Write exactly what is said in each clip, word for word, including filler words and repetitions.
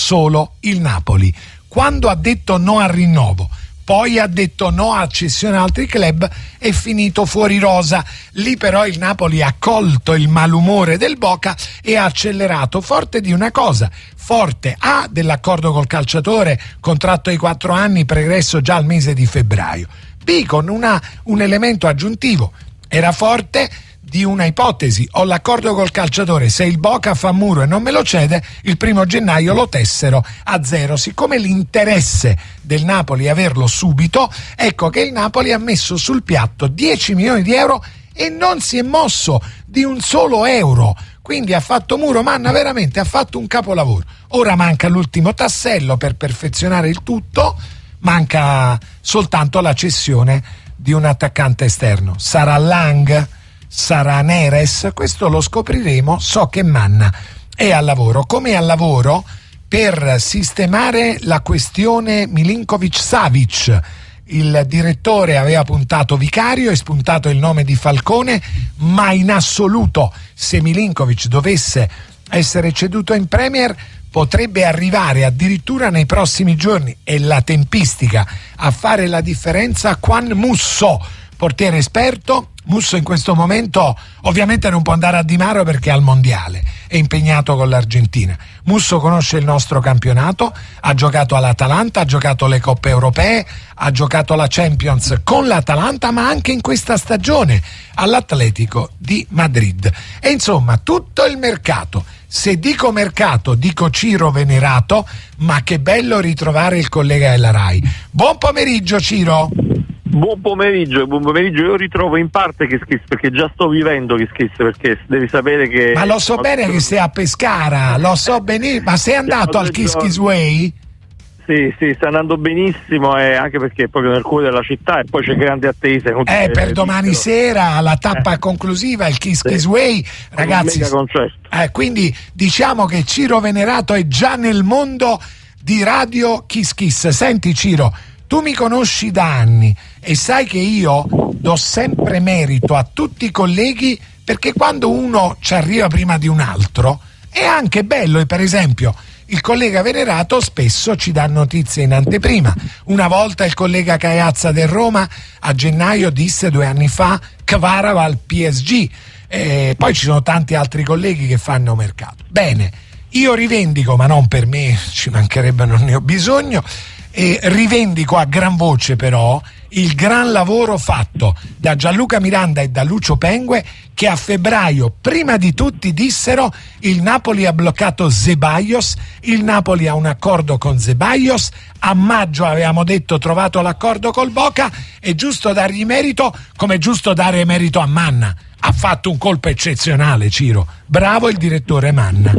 solo il Napoli. Quando ha detto no al rinnovo, poi ha detto no a cessione ad altri club, è finito fuori rosa. Lì però il Napoli ha colto il malumore del Boca e ha accelerato, forte di una cosa, forte A dell'accordo col calciatore, contratto di quattro anni, pregresso già al mese di febbraio, B con una, un elemento aggiuntivo, era forte di una ipotesi: ho l'accordo col calciatore, se il Boca fa muro e non me lo cede, il primo gennaio lo tessero a zero. Siccome l'interesse del Napoli è averlo subito, ecco che il Napoli ha messo sul piatto dieci milioni di euro e non si è mosso di un solo euro. Quindi ha fatto muro, Manna veramente ha fatto un capolavoro. Ora manca l'ultimo tassello per perfezionare il tutto, manca soltanto la cessione di un attaccante esterno. Sarà Lang? Sarà Neres? Questo lo scopriremo. So che Manna è al lavoro, come è al lavoro per sistemare la questione Milinkovic-Savic. Il direttore aveva puntato Vicario e spuntato il nome di Falcone, ma in assoluto, se Milinkovic dovesse essere ceduto in Premier, potrebbe arrivare addirittura nei prossimi giorni, e la tempistica a fare la differenza, Juan Musso, portiere esperto. Musso in questo momento ovviamente non può andare a Di Mauro perché è al mondiale, è impegnato con l'Argentina. Musso conosce il nostro campionato, ha giocato all'Atalanta, ha giocato le coppe europee, ha giocato la Champions con l'Atalanta, ma anche in questa stagione all'Atletico di Madrid. E insomma tutto il mercato. Se dico mercato dico Ciro Venerato, ma che bello ritrovare il collega della Rai. Buon pomeriggio Ciro. Buon pomeriggio, buon pomeriggio. Io ritrovo in parte Kiss Kiss perché già sto vivendo Kiss Kiss, perché devi sapere che... Ma lo so bene che sei a Pescara, lo so benissimo, ma sei andato al Kiss Kiss Way? Sì, sì, sta andando benissimo, e anche perché è proprio nel cuore della città e poi c'è grande attesa. Eh, per domani sera la tappa eh. conclusiva, il Kiss Kiss Way, ragazzi. Eh, quindi diciamo che Ciro Venerato è già nel mondo di Radio Kiss Kiss. Senti Ciro, tu mi conosci da anni e sai che io do sempre merito a tutti i colleghi, perché quando uno ci arriva prima di un altro è anche bello. E per esempio il collega Venerato spesso ci dà notizie in anteprima. Una volta il collega Caiazza del Roma a gennaio disse, due anni fa, Kvara va al P S G. E poi ci sono tanti altri colleghi che fanno mercato. Bene, io rivendico, ma non per me, ci mancherebbe, non ne ho bisogno, e rivendico a gran voce però il gran lavoro fatto da Gianluca Miranda e da Lucio Pengue, che a febbraio prima di tutti dissero: il Napoli ha bloccato Zeballos, il Napoli ha un accordo con Zeballos, a maggio avevamo detto trovato l'accordo col Boca. È giusto dargli merito, come è giusto dare merito a Manna. Ha fatto un colpo eccezionale Ciro, bravo il direttore Manna.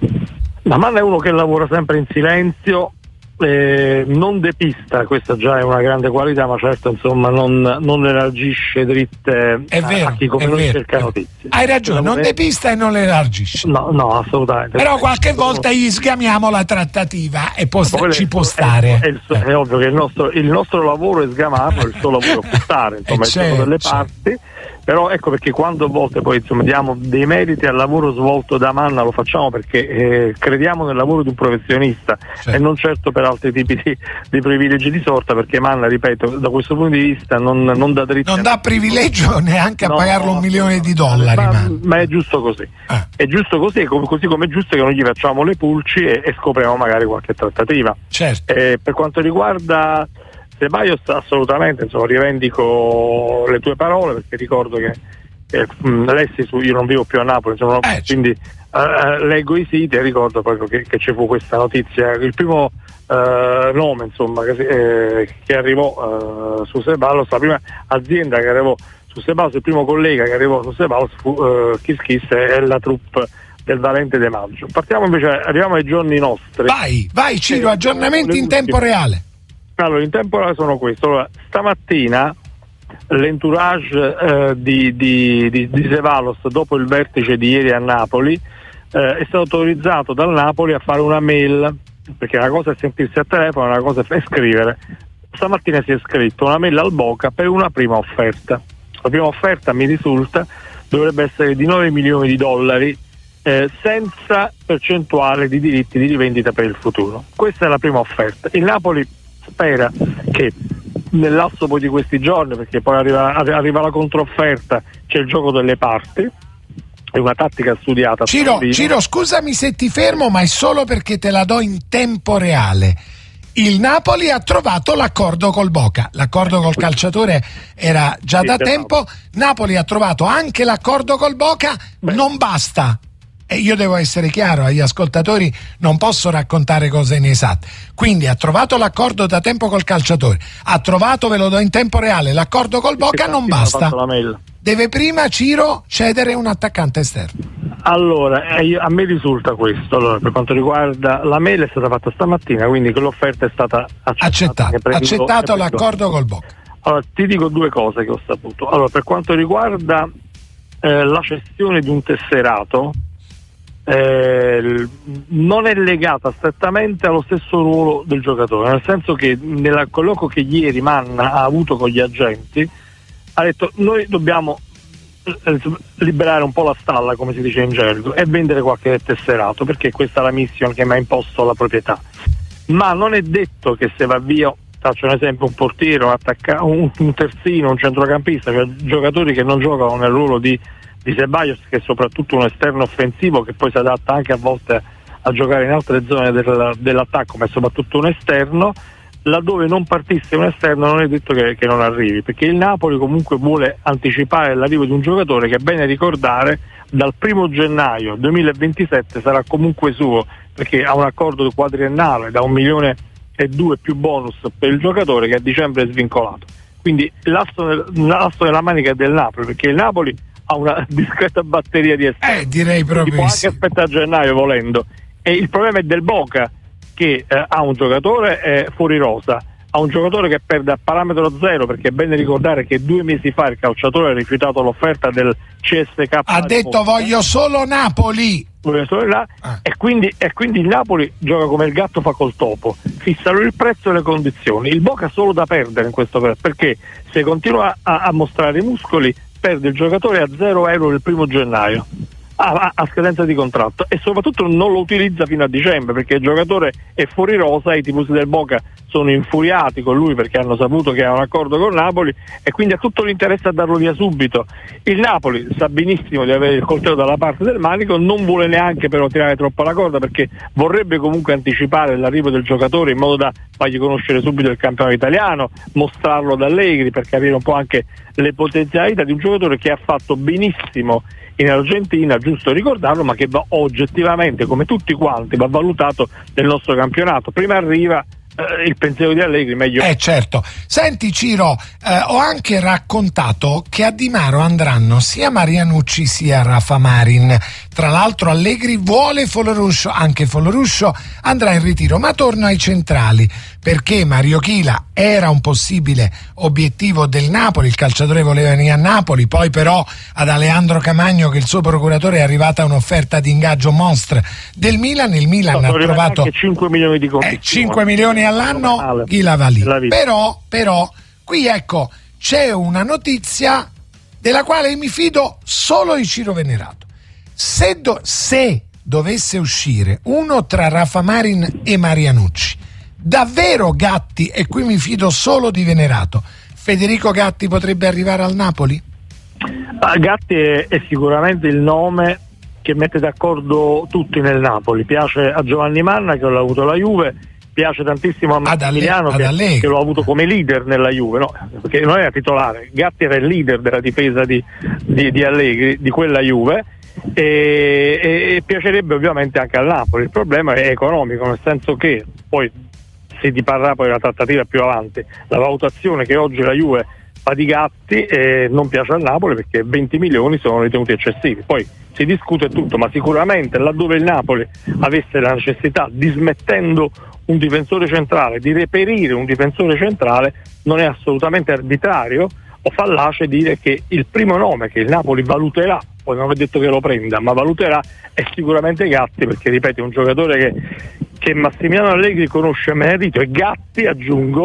Ma Manna è uno che lavora sempre in silenzio, eh, non depista, questa già è una grande qualità, ma certo insomma non, non elargisce dritte è vero, a chi come noi cerca notizie. Hai ragione, non è... depista e non le elargisce. No, no, assolutamente. Però qualche volta gli sgamiamo la trattativa e può, ci può stare. È, è, è, è ovvio che il nostro, il nostro lavoro è sgamarlo, il suo lavoro è puttare, insomma, certo, delle certo. parti. Però ecco perché quando a volte poi insomma diamo dei meriti al lavoro svolto da Manna, lo facciamo perché eh, crediamo nel lavoro di un professionista, certo, e non certo per altri tipi di, di privilegi di sorta, perché Manna, ripeto, da questo punto di vista non, non dà dritto, non dà privilegio neanche no, a pagarlo no, un milione di dollari, ma, ma... ma è giusto così, ah. è giusto così, così come è giusto che noi gli facciamo le pulci e, e scopriamo magari qualche trattativa. Certo. Eh, per quanto riguarda Zeballos, assolutamente, insomma, rivendico le tue parole, perché ricordo che Eh, lessi su, io non vivo più a Napoli, insomma, eh, quindi eh, leggo i siti e ricordo proprio che, che ci fu questa notizia. Il primo eh, nome insomma che, eh, che arrivò eh, su Zeballos, la prima azienda che arrivò su Zeballos, il primo collega che arrivò su Zeballos fu eh, Kiss Kiss e la troupe del Valente De Maggio. Partiamo invece, arriviamo ai giorni nostri. Vai, vai Ciro, aggiornamenti in tempo reale. Allora, in tempo reale sono questo. Allora, stamattina l'entourage eh, di, di, di, di Zeballos, dopo il vertice di ieri a Napoli, eh, è stato autorizzato dal Napoli a fare una mail, perché una cosa è sentirsi a telefono, una cosa è scrivere. Stamattina si è scritto una mail al Boca per una prima offerta. La prima offerta, mi risulta, dovrebbe essere di nove milioni di dollari, eh, senza percentuale di diritti di rivendita per il futuro. Questa è la prima offerta. Il Napoli spera che nell'asso poi di questi giorni, perché poi arriva, arriva la controfferta, c'è il gioco delle parti, è una tattica studiata. Ciro, Ciro, scusami se ti fermo, ma è solo perché te la do in tempo reale. Il Napoli ha trovato l'accordo col Boca, l'accordo col calciatore era già sì, da tempo, Napoli ha trovato anche l'accordo col Boca. Beh. Non basta. E io devo essere chiaro agli ascoltatori, non posso raccontare cose inesatte. Quindi ha trovato l'accordo da tempo col calciatore, ha trovato, ve lo do in tempo reale, l'accordo col Boca, non basta. Deve prima, Ciro, cedere un attaccante esterno. Allora, eh, a me risulta questo. Allora, per quanto riguarda la mail è stata fatta stamattina, quindi quell'offerta è stata accettata. Accettato, prendo, accettato l'accordo col Boca. Allora, ti dico due cose che ho saputo. Allora, per quanto riguarda eh, la cessione di un tesserato, Eh, non è legata strettamente allo stesso ruolo del giocatore, nel senso che nel colloquio che ieri Manna ha avuto con gli agenti ha detto: noi dobbiamo eh, liberare un po' la stalla, come si dice in gergo, e vendere qualche tesserato, perché questa è la mission che mi ha imposto la proprietà. Ma non è detto che se va via, faccio un esempio, un portiere, un, attacca- un, un terzino, un centrocampista, cioè giocatori che non giocano nel ruolo di di Ceballos, che è soprattutto un esterno offensivo che poi si adatta anche a volte a giocare in altre zone del, dell'attacco, ma è soprattutto un esterno. Laddove non partisse un esterno non è detto che, che non arrivi, perché il Napoli comunque vuole anticipare l'arrivo di un giocatore che, è bene ricordare, dal primo gennaio duemilaventisette sarà comunque suo, perché ha un accordo quadriennale da un milione e due più bonus per il giocatore, che a dicembre è svincolato. Quindi l'asso, l'asso della manica è del Napoli, perché il Napoli ha una discreta batteria di esterni, eh, direi proprio può anche sì. aspettare gennaio volendo. E il problema è del Boca, che eh, ha un giocatore eh, fuori rosa, ha un giocatore che perde a parametro zero, perché è bene ricordare che due mesi fa il calciatore ha rifiutato l'offerta del C S K, ha detto voglio solo Napoli, voglio solo là, ah. e, quindi, e quindi il Napoli gioca come il gatto fa col topo, fissano il prezzo e le condizioni. Il Boca ha solo da perdere in questo caso, perché se continua a, a mostrare i muscoli perde il giocatore a zero euro il primo gennaio a, a scadenza di contratto, e soprattutto non lo utilizza fino a dicembre, perché il giocatore è fuori rosa e i tifosi del Boca sono infuriati con lui perché hanno saputo che ha un accordo con Napoli, e quindi ha tutto l'interesse a darlo via subito. Il Napoli sa benissimo di avere il coltello dalla parte del manico, non vuole neanche però tirare troppo la corda, perché vorrebbe comunque anticipare l'arrivo del giocatore in modo da fargli conoscere subito il campionato italiano, mostrarlo ad Allegri, per capire un po' anche le potenzialità di un giocatore che ha fatto benissimo in Argentina, giusto ricordarlo, ma che va oggettivamente, come tutti quanti, va valutato nel nostro campionato. Prima arriva eh, il pensiero di Allegri, meglio. Eh certo. Senti Ciro, eh, ho anche raccontato che a Di Maro andranno sia Marianucci sia Rafa Marin. Tra l'altro Allegri vuole Foloruscio, anche Foloruscio andrà in ritiro, ma torno ai centrali, perché Mario Chila era un possibile obiettivo del Napoli, il calciatore voleva venire a Napoli, poi però ad Aleandro Camagno, che il suo procuratore, è arrivata un'offerta di ingaggio monstre del Milan. Il Milan ha trovato cinque milioni di eh, cinque milioni all'anno, Chila va lì. Però, però qui ecco c'è una notizia della quale mi fido solo di Ciro Venerato. Se, do, se dovesse uscire uno tra Rafa Marin e Marianucci, davvero Gatti, e qui mi fido solo di Venerato, Federico Gatti potrebbe arrivare al Napoli? Ah, Gatti è, è sicuramente il nome che mette d'accordo tutti nel Napoli. Piace a Giovanni Manna, che l'ha avuto la Juve, piace tantissimo a Massimiliano, che, che lo ha avuto come leader nella Juve, no? Perché non era titolare, Gatti era il leader della difesa di, di, di Allegri, di quella Juve. E, e piacerebbe ovviamente anche al Napoli. Il problema è economico, nel senso che poi si parlerà poi della trattativa più avanti. La valutazione che oggi la Juve fa di Gatti eh, non piace al Napoli, perché venti milioni sono ritenuti eccessivi. Poi si discute tutto, ma sicuramente laddove il Napoli avesse la necessità, dismettendo un difensore centrale, di reperire un difensore centrale, non è assolutamente arbitrario o fallace dire che il primo nome che il Napoli valuterà, poi non è detto che lo prenda, ma valuterà, è sicuramente Gatti, perché ripeto, è un giocatore che, che Massimiliano Allegri conosce a merito, e Gatti, aggiungo,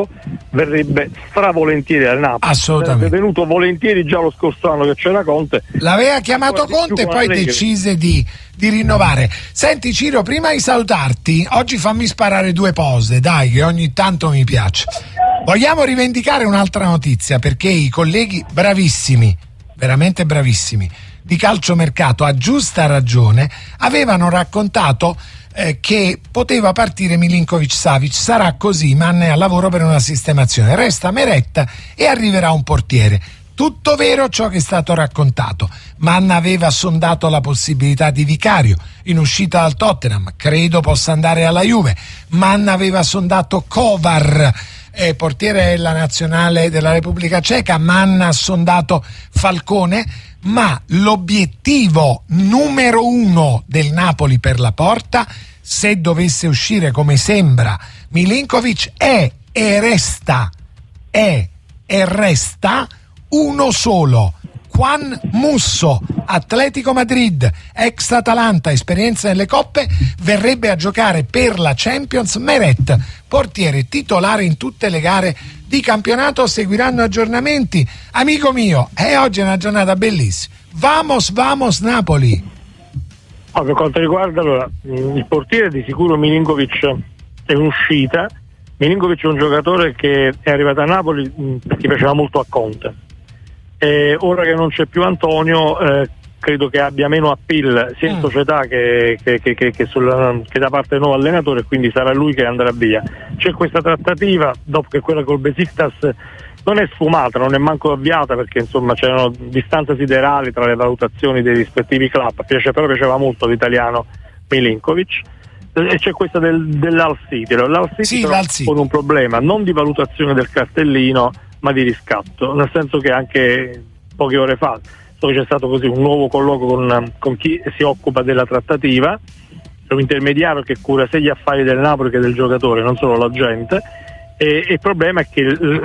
verrebbe stravolentieri al Napoli. Assolutamente. È venuto volentieri già lo scorso anno che c'era Conte. L'aveva chiamato Conte e poi decise di, di rinnovare. Senti Ciro, prima di salutarti, oggi fammi sparare due pose, dai, che ogni tanto mi piace. Vogliamo rivendicare un'altra notizia, perché i colleghi bravissimi, veramente bravissimi, di Calciomercato, a giusta ragione, avevano raccontato eh, che poteva partire Milinkovic-Savic. Sarà così, Manna è al lavoro per una sistemazione. Resta Meret e arriverà un portiere. Tutto vero ciò che è stato raccontato. Manna aveva sondato la possibilità di Vicario in uscita dal Tottenham, credo possa andare alla Juve. Manna aveva sondato Kovar, eh, portiere della nazionale della Repubblica Ceca. Manna ha sondato Falcone, ma l'obiettivo numero uno del Napoli per la porta, se dovesse uscire come sembra Milinkovic, è e resta è e resta uno solo: Juan Musso, Atletico Madrid, ex Atalanta, esperienza nelle coppe, verrebbe a giocare per la Champions. Meret, portiere titolare in tutte le gare di campionato, seguiranno aggiornamenti. Amico mio, e eh, oggi è una giornata bellissima. Vamos, vamos Napoli. Oh, per quanto riguarda allora, il portiere, di sicuro Milinkovic è un'uscita. Milinkovic è un giocatore che è arrivato a Napoli perché piaceva molto a Conte. E ora che non c'è più Antonio, eh, credo che abbia meno appeal sia in società che, che, che, che, che, sul, che da parte del nuovo allenatore, quindi sarà lui che andrà via. C'è questa trattativa, dopo che quella col Besiktas non è sfumata, non è manco avviata, perché insomma c'erano distanze siderali tra le valutazioni dei rispettivi club. Piace, però piaceva molto l'italiano Milinkovic. E c'è questa del, dell'Al City. L'Al City, sì, con un problema non di valutazione del cartellino, ma di riscatto, nel senso che anche poche ore fa so che c'è stato così un nuovo colloquio con, con chi si occupa della trattativa, c'è un intermediario che cura sia gli affari del Napoli che del giocatore, non solo la gente, e, e il problema è che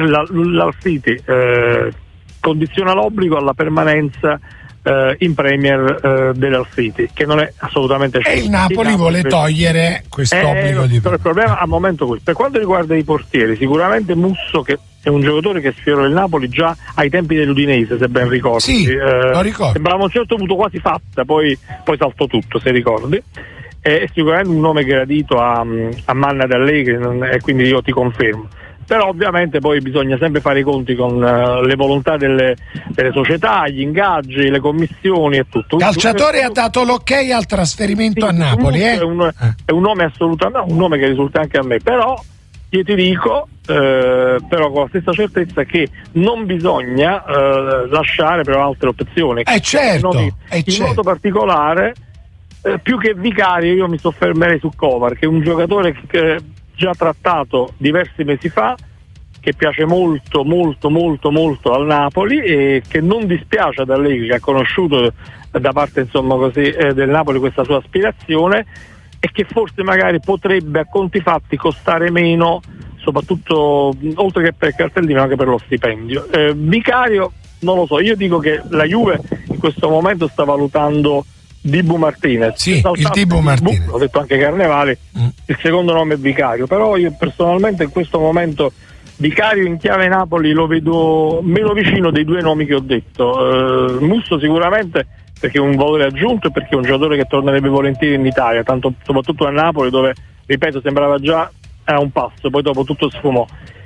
l'Al City eh, condiziona l'obbligo alla permanenza Uh, in Premier uh, dell'Al City, che non è assolutamente scelta. E il Napoli il vuole Napoli togliere questo eh, obbligo di il problema al momento questo. Per quanto riguarda i portieri, sicuramente Musso, che è un giocatore che sfiorò il Napoli già ai tempi dell'Udinese, se ben ricordi. Sì, uh, lo ricordo. Sembrava a un certo punto quasi fatta, poi, poi saltò tutto, se ricordi. È sicuramente un nome gradito a, a Manna ed Allegri, e quindi io ti confermo. Però ovviamente poi bisogna sempre fare i conti con uh, le volontà delle, delle società, gli ingaggi, le commissioni e tutto. Calciatore ha dato l'ok al trasferimento, sì, a Napoli, eh? È un, è un nome assolutamente, un nome che risulta anche a me, però io ti dico eh, però con la stessa certezza che non bisogna eh, lasciare però altre opzioni. Eh certo, in, eh in certo. modo particolare eh, più che Vicario io mi soffermerei su Kovar, che è un giocatore che già trattato diversi mesi fa, che piace molto molto molto molto al Napoli e che non dispiace ad Allegri, che ha conosciuto da parte insomma così eh, del Napoli questa sua aspirazione, e che forse magari potrebbe a conti fatti costare meno, soprattutto oltre che per il cartellino anche per lo stipendio. eh, Vicario non lo so, io dico che la Juve in questo momento sta valutando Dibu Martinez, sì, il Dibu Martinez, ho detto anche Carnevali, mm. il secondo nome è Vicario, però io personalmente in questo momento Vicario in chiave Napoli lo vedo meno vicino dei due nomi che ho detto. uh, Musso sicuramente perché è un valore aggiunto e perché è un giocatore che tornerebbe volentieri in Italia, tanto soprattutto a Napoli, dove ripeto sembrava già a un passo, poi dopo tutto sfumò.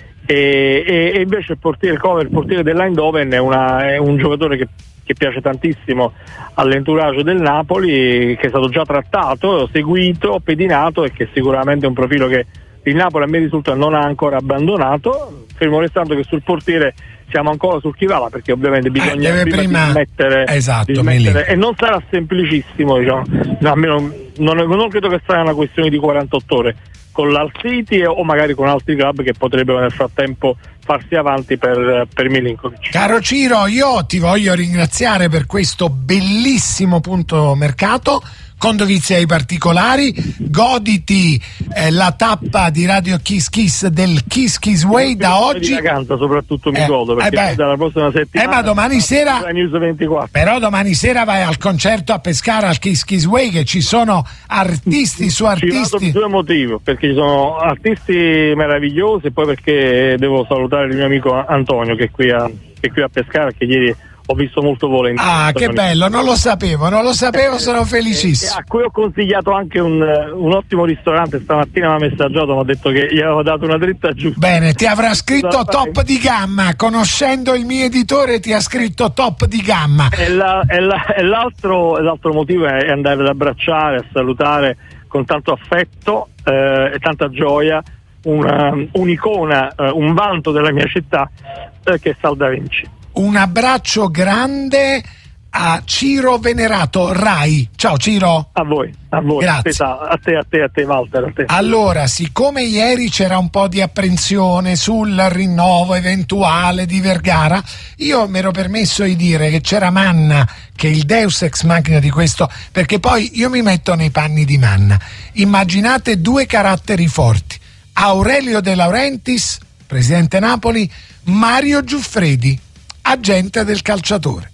E, e, e invece il portiere Kovar, il portiere dell'Eindhoven, è, una, è un giocatore che che piace tantissimo all'entourage del Napoli, che è stato già trattato, seguito, pedinato, e che sicuramente è un profilo che il Napoli a me risulta non ha ancora abbandonato, fermo restando che sul portiere siamo ancora sul chi va là, perché ovviamente bisogna eh, prima prima dismettere, esatto, dismettere e non sarà semplicissimo, diciamo, no, almeno non, non credo che sia una questione di quarantotto ore con l'Al City o magari con altri club che potrebbero nel frattempo farsi avanti per, per Milinkovic. Caro Ciro, io ti voglio ringraziare per questo bellissimo punto mercato. con dovizia ai particolari. Goditi eh, la tappa di Radio Kiss Kiss del Kiss Kiss Way da oggi. Di vacanza soprattutto mi eh, godo, perché eh dalla prossima settimana. Eh, ma domani sera la News ventiquattro. Però domani sera vai al concerto a Pescara al Kiss Kiss Way, che ci sono artisti su artisti. Ci vado per due motivi, perché ci sono artisti meravigliosi e poi perché devo salutare il mio amico Antonio che è qui a, che è qui a Pescara, che ieri ho visto molto volentieri. Ah, che bello, non lo sapevo, non lo sapevo, sono felicissimo. A cui ho consigliato anche un, un ottimo ristorante, stamattina mi ha messaggiato, mi ha detto che gli avevo dato una dritta giusta. Bene, ti avrà scritto top di gamma, conoscendo il mio editore ti ha scritto top di gamma. E, la, e, la, e l'altro, l'altro motivo è andare ad abbracciare, a salutare con tanto affetto eh, e tanta gioia una, un'icona, eh, un vanto della mia città, eh, che è Sal Da Vinci. Un abbraccio grande a Ciro Venerato, Rai. Ciao Ciro. A voi, a voi. Grazie. A te, a te, a te, Walter, a te. Allora, siccome ieri c'era un po' di apprensione sul rinnovo eventuale di Vergara, io mi ero permesso di dire che c'era Manna, che è il deus ex machina di questo, perché poi io mi metto nei panni di Manna. Immaginate due caratteri forti: Aurelio De Laurentiis, presidente Napoli, Mario Giuffredi, agente del calciatore.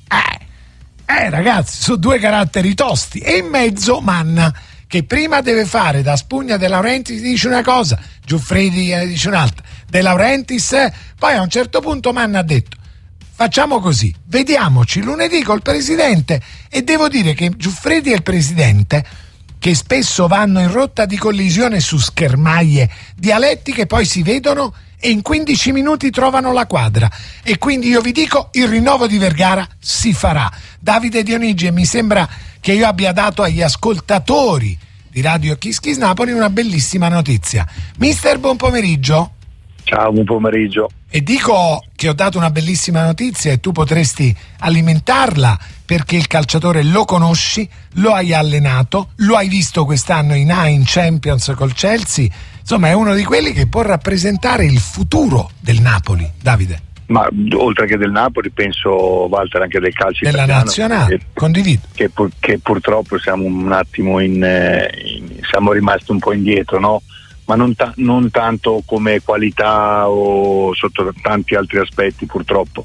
Eh, eh ragazzi, sono due caratteri tosti. E in mezzo Manna, che prima deve fare da spugna De Laurentiis, dice una cosa, Giuffredi eh, dice un'altra, De Laurentiis, eh, poi a un certo punto Manna ha detto: facciamo così, vediamoci lunedì col presidente. E devo dire che Giuffredi e il presidente, che spesso vanno in rotta di collisione su schermaglie dialettiche, poi si vedono e in quindici minuti trovano la quadra. E quindi io vi dico, il rinnovo di Vergara si farà. Davide Dionigi, e mi sembra che io abbia dato agli ascoltatori di Radio Kiss Kiss Napoli una bellissima notizia. Mister, buon pomeriggio. Ciao, buon pomeriggio. E dico che ho dato una bellissima notizia e tu potresti alimentarla, perché il calciatore lo conosci, lo hai allenato, lo hai visto quest'anno in A, in Champions col Chelsea. Insomma, è uno di quelli che può rappresentare il futuro del Napoli, Davide. Ma oltre che del Napoli, penso, Walter, anche del calcio della italiano, nazionale, che, condivido. Che, pur, che purtroppo siamo un attimo in, in siamo rimasti un po' indietro, no? Ma non, ta- non tanto come qualità o sotto tanti altri aspetti, purtroppo.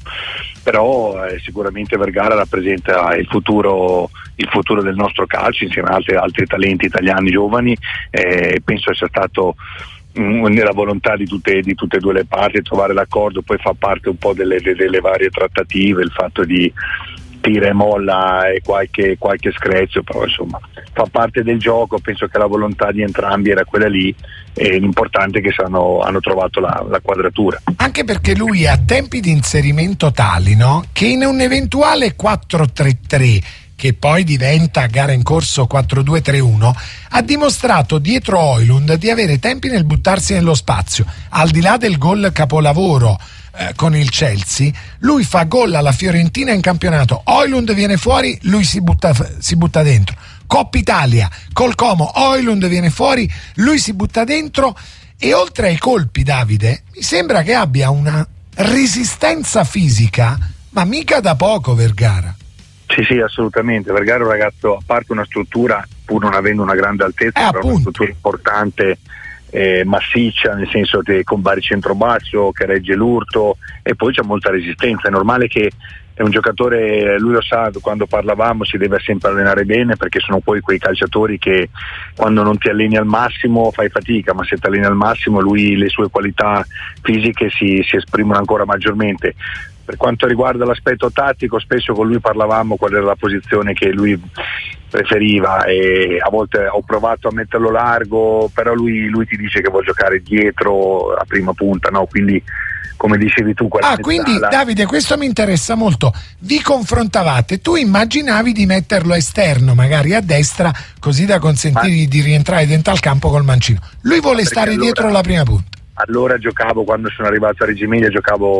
Però eh, sicuramente Vergara rappresenta il futuro, il futuro del nostro calcio, insieme ad altri, altri talenti italiani giovani. Eh, penso sia stato mh, nella volontà di tutte, di tutte e due le parti trovare l'accordo. Poi fa parte un po' delle, delle varie trattative il fatto di tira e molla e qualche, qualche screzio, però insomma fa parte del gioco. Penso che la volontà di entrambi era quella lì, e l'importante è che hanno, hanno trovato la, la quadratura. Anche perché lui ha tempi di inserimento tali, no? Che in un eventuale quattro tre tre, che poi diventa a gara in corso quattro due tre uno, ha dimostrato dietro Højlund di avere tempi nel buttarsi nello spazio. Al di là del gol capolavoro eh, con il Chelsea, lui fa gol alla Fiorentina in campionato, Højlund viene fuori, lui si butta, si butta dentro. Coppa Italia col Como, Højlund viene fuori, lui si butta dentro. E oltre ai colpi, Davide, mi sembra che abbia una resistenza fisica, ma mica da poco Vergara. Sì, sì, assolutamente. Vergara è un ragazzo, a parte una struttura, pur non avendo una grande altezza, eh, però una struttura importante, eh, massiccia, nel senso che con vari centrobasso, che regge l'urto, e poi c'è molta resistenza. È normale che è un giocatore, lui lo sa, quando parlavamo si deve sempre allenare bene, perché sono poi quei calciatori che quando non ti alleni al massimo fai fatica, ma se ti alleni al massimo lui, le sue qualità fisiche si, si esprimono ancora maggiormente. Per quanto riguarda l'aspetto tattico, spesso con lui parlavamo qual era la posizione che lui preferiva, e a volte ho provato a metterlo largo, però lui, lui ti dice che vuole giocare dietro a prima punta, no? Quindi, come dicevi tu, ah, quindi la... Davide, questo mi interessa molto. Vi confrontavate, tu immaginavi di metterlo esterno, magari a destra, così da consentirgli ma... di rientrare dentro al campo col mancino. Lui vuole stare allora, dietro la prima punta. Allora giocavo, quando sono arrivato a Reggio Emilia giocavo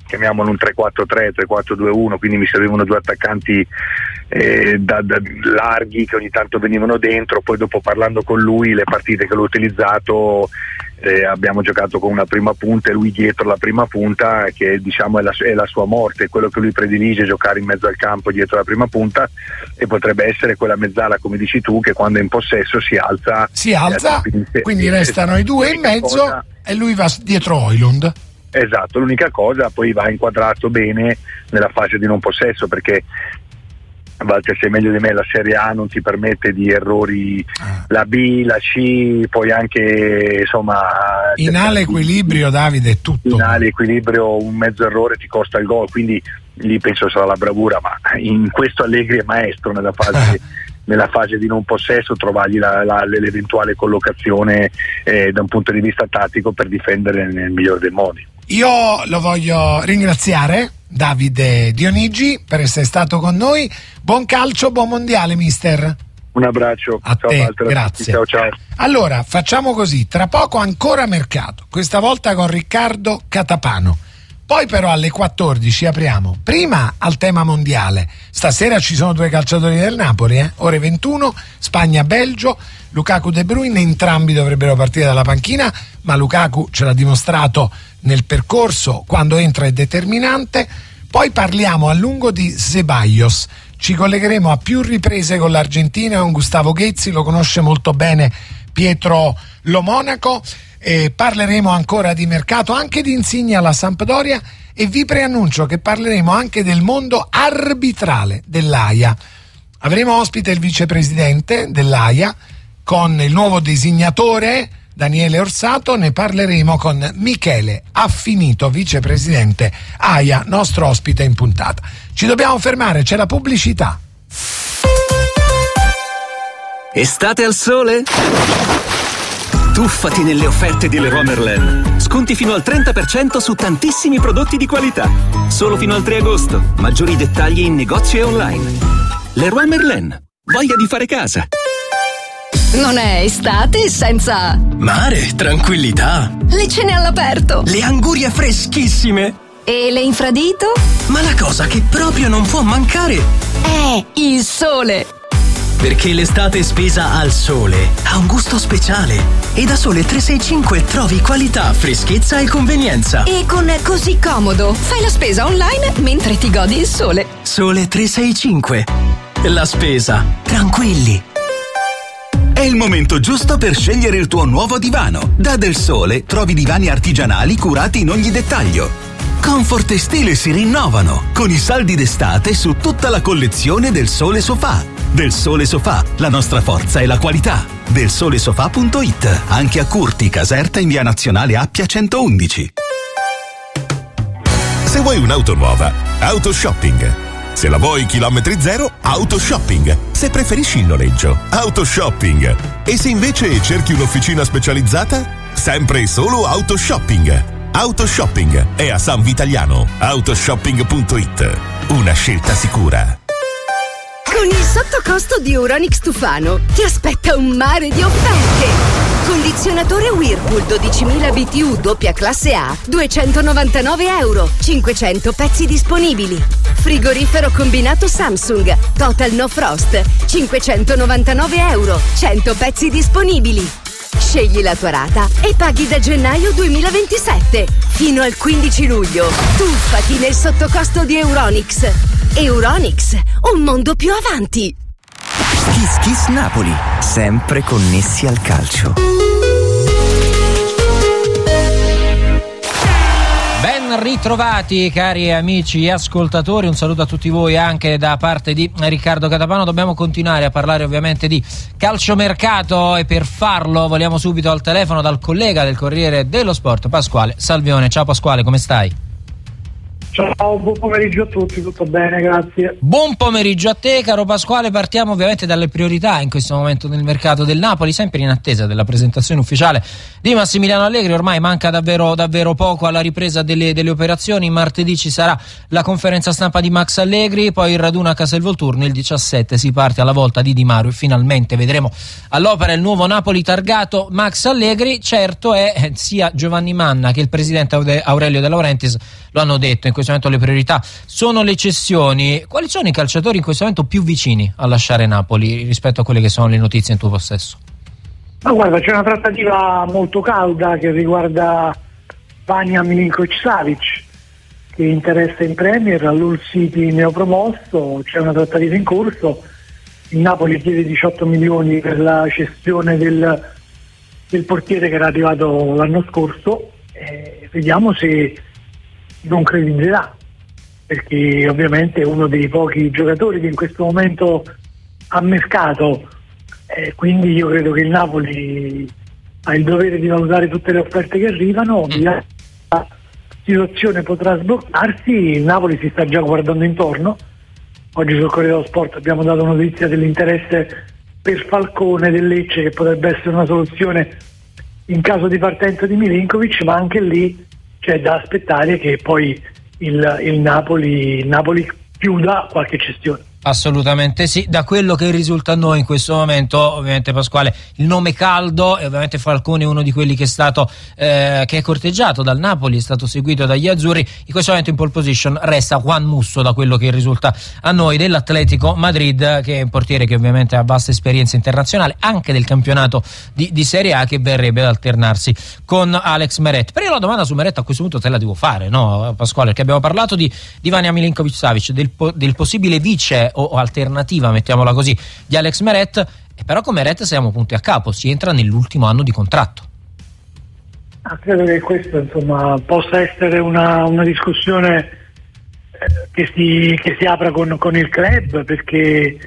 chiamiamolo un tre quattro tre, tre quattro due uno, quindi mi servivano due attaccanti eh, da, da larghi che ogni tanto venivano dentro. Poi dopo, parlando con lui, le partite che l'ho utilizzato, eh, abbiamo giocato con una prima punta e lui dietro la prima punta, che diciamo è la, è la sua morte, è quello che lui predilige, giocare in mezzo al campo dietro la prima punta, e potrebbe essere quella mezzala, come dici tu, che quando è in possesso si alza si alza quindi, quindi restano i due in mezzo cosa, e lui va dietro Højlund. Esatto, l'unica cosa, poi va inquadrato bene nella fase di non possesso, perché Walter, sei meglio di me, la Serie A non ti permette di errori, ah. la B, la C, poi anche insomma in ale equilibrio, Davide, è tutto. In ale equilibrio un mezzo errore ti costa il gol, quindi lì penso sarà la bravura, ma in questo Allegri è maestro nella fase nella fase di non possesso, trovargli la, la, l'eventuale collocazione eh, da un punto di vista tattico per difendere nel migliore dei modi. Io lo voglio ringraziare, Davide Dionigi, per essere stato con noi. Buon calcio, buon mondiale, mister. Un abbraccio a ciao, te, Walter. grazie. Ciao, ciao. Allora, facciamo così, tra poco ancora mercato, questa volta con Riccardo Catapano. Poi però alle quattordici apriamo prima al tema mondiale. Stasera ci sono due calciatori del Napoli, eh? ore ventuno, Spagna-Belgio, Lukaku De Bruyne, entrambi dovrebbero partire dalla panchina, ma Lukaku ce l'ha dimostrato nel percorso, quando entra è determinante. Poi parliamo a lungo di Ceballos, ci collegheremo a più riprese con l'Argentina, con Gustavo Ghezzi, lo conosce molto bene Pietro Lo Monaco. E parleremo ancora di mercato, anche di Insigne alla Sampdoria, e vi preannuncio che parleremo anche del mondo arbitrale dell'A I A. Avremo ospite il vicepresidente dell'A I A con il nuovo designatore Daniele Orsato, ne parleremo con Michele Affinito, vicepresidente A I A, nostro ospite in puntata. Ci dobbiamo fermare, c'è la pubblicità. Estate al sole? Tuffati nelle offerte di Leroy Merlin. Sconti fino al trenta per cento su tantissimi prodotti di qualità. Solo fino al tre agosto. Maggiori dettagli in negozio e online. Leroy Merlin. Voglia di fare casa. Non è estate senza mare, tranquillità, le cene all'aperto, le angurie freschissime e le infradito? Ma la cosa che proprio non può mancare è il sole. Perché l'estate spesa al sole ha un gusto speciale. E da Sole trecentosessantacinque trovi qualità, freschezza e convenienza. E con Così Comodo fai la spesa online mentre ti godi il sole. Sole trecentosessantacinque. La spesa tranquilli. È il momento giusto per scegliere il tuo nuovo divano. Da Del Sole trovi divani artigianali curati in ogni dettaglio. Comfort e stile si rinnovano con i saldi d'estate su tutta la collezione Del Sole Sofà. Del Sole Sofà, la nostra forza è la qualità. del sole sofà punto it, anche a Curti, Caserta, in via Nazionale Appia centoundici. Se vuoi un'auto nuova, Autoshopping. Se la vuoi chilometri zero, Autoshopping. Se preferisci il noleggio, Autoshopping. E se invece cerchi un'officina specializzata, sempre e solo Autoshopping. Autoshopping è a San Vitaliano. Autoshopping punto it. Una scelta sicura. Con il sottocosto di Euronics Tufano ti aspetta un mare di offerte. Condizionatore Whirlpool dodicimila B T U doppia classe A, duecentonovantanove euro, cinquecento pezzi disponibili. Frigorifero combinato Samsung Total No Frost, cinquecentonovantanove euro, cento pezzi disponibili. Scegli la tua rata e paghi da gennaio duemilaventisette. Fino al quindici luglio. Tuffati nel sottocosto di Euronics. Euronics, un mondo più avanti. Kiss Kiss Napoli, sempre connessi al calcio. Ben ritrovati cari amici ascoltatori, un saluto a tutti voi anche da parte di Riccardo Catapano. Dobbiamo continuare a parlare ovviamente di calciomercato e per farlo vogliamo subito al telefono dal collega del Corriere dello Sport, Pasquale Salvione. Ciao Pasquale, come stai? Ciao, buon pomeriggio a tutti, tutto bene, grazie. Buon pomeriggio a te, caro Pasquale. Partiamo ovviamente dalle priorità in questo momento nel mercato del Napoli, sempre in attesa della presentazione ufficiale di Massimiliano Allegri. Ormai manca davvero, davvero poco alla ripresa delle, delle operazioni. Martedì ci sarà la conferenza stampa di Max Allegri, poi il raduno a Castelvolturno. Il diciassette si parte alla volta di Di Mauro e finalmente vedremo all'opera il nuovo Napoli targato Max Allegri. Certo è, sia Giovanni Manna che il presidente Aurelio De Laurentiis lo hanno detto, in questo momento le priorità sono le cessioni. Quali sono i calciatori in questo momento più vicini a lasciare Napoli rispetto a quelle che sono le notizie in tuo possesso? Ma guarda, c'è una trattativa molto calda che riguarda Vanja Milinkovic-Savic, che interessa in Premier, all'Hull City neopromosso. C'è una trattativa in corso, il Napoli chiede diciotto milioni per la cessione del, del portiere che era arrivato l'anno scorso, e vediamo se concretizzerà, perché ovviamente è uno dei pochi giocatori che in questo momento ha mercato, eh, quindi io credo che il Napoli ha il dovere di valutare tutte le offerte che arrivano. La situazione potrà sbloccarsi, il Napoli si sta già guardando intorno. Oggi sul Corriere dello Sport abbiamo dato notizia dell'interesse per Falcone del Lecce, che potrebbe essere una soluzione in caso di partenza di Milinkovic, ma anche lì c'è da aspettare che poi il, il Napoli, il Napoli chiuda qualche cessione. Assolutamente sì, da quello che risulta a noi in questo momento, ovviamente Pasquale, il nome caldo, e ovviamente Falcone è uno di quelli che è stato eh, che è corteggiato dal Napoli, è stato seguito dagli azzurri. In questo momento in pole position resta Juan Musso, da quello che risulta a noi, dell'Atletico Madrid, che è un portiere che ovviamente ha vasta esperienza internazionale, anche del campionato di, di Serie A, che verrebbe ad alternarsi con Alex Meret. Però io la domanda su Meret a questo punto te la devo fare, no Pasquale, perché abbiamo parlato di, di Vanja Milinkovic-Savic, del, del possibile vice o alternativa, mettiamola così, di Alex Meret, e però con Meret siamo punti a capo, si entra nell'ultimo anno di contratto. Ah, credo che questo insomma possa essere una, una discussione eh, che, si, che si apra con, con il club, perché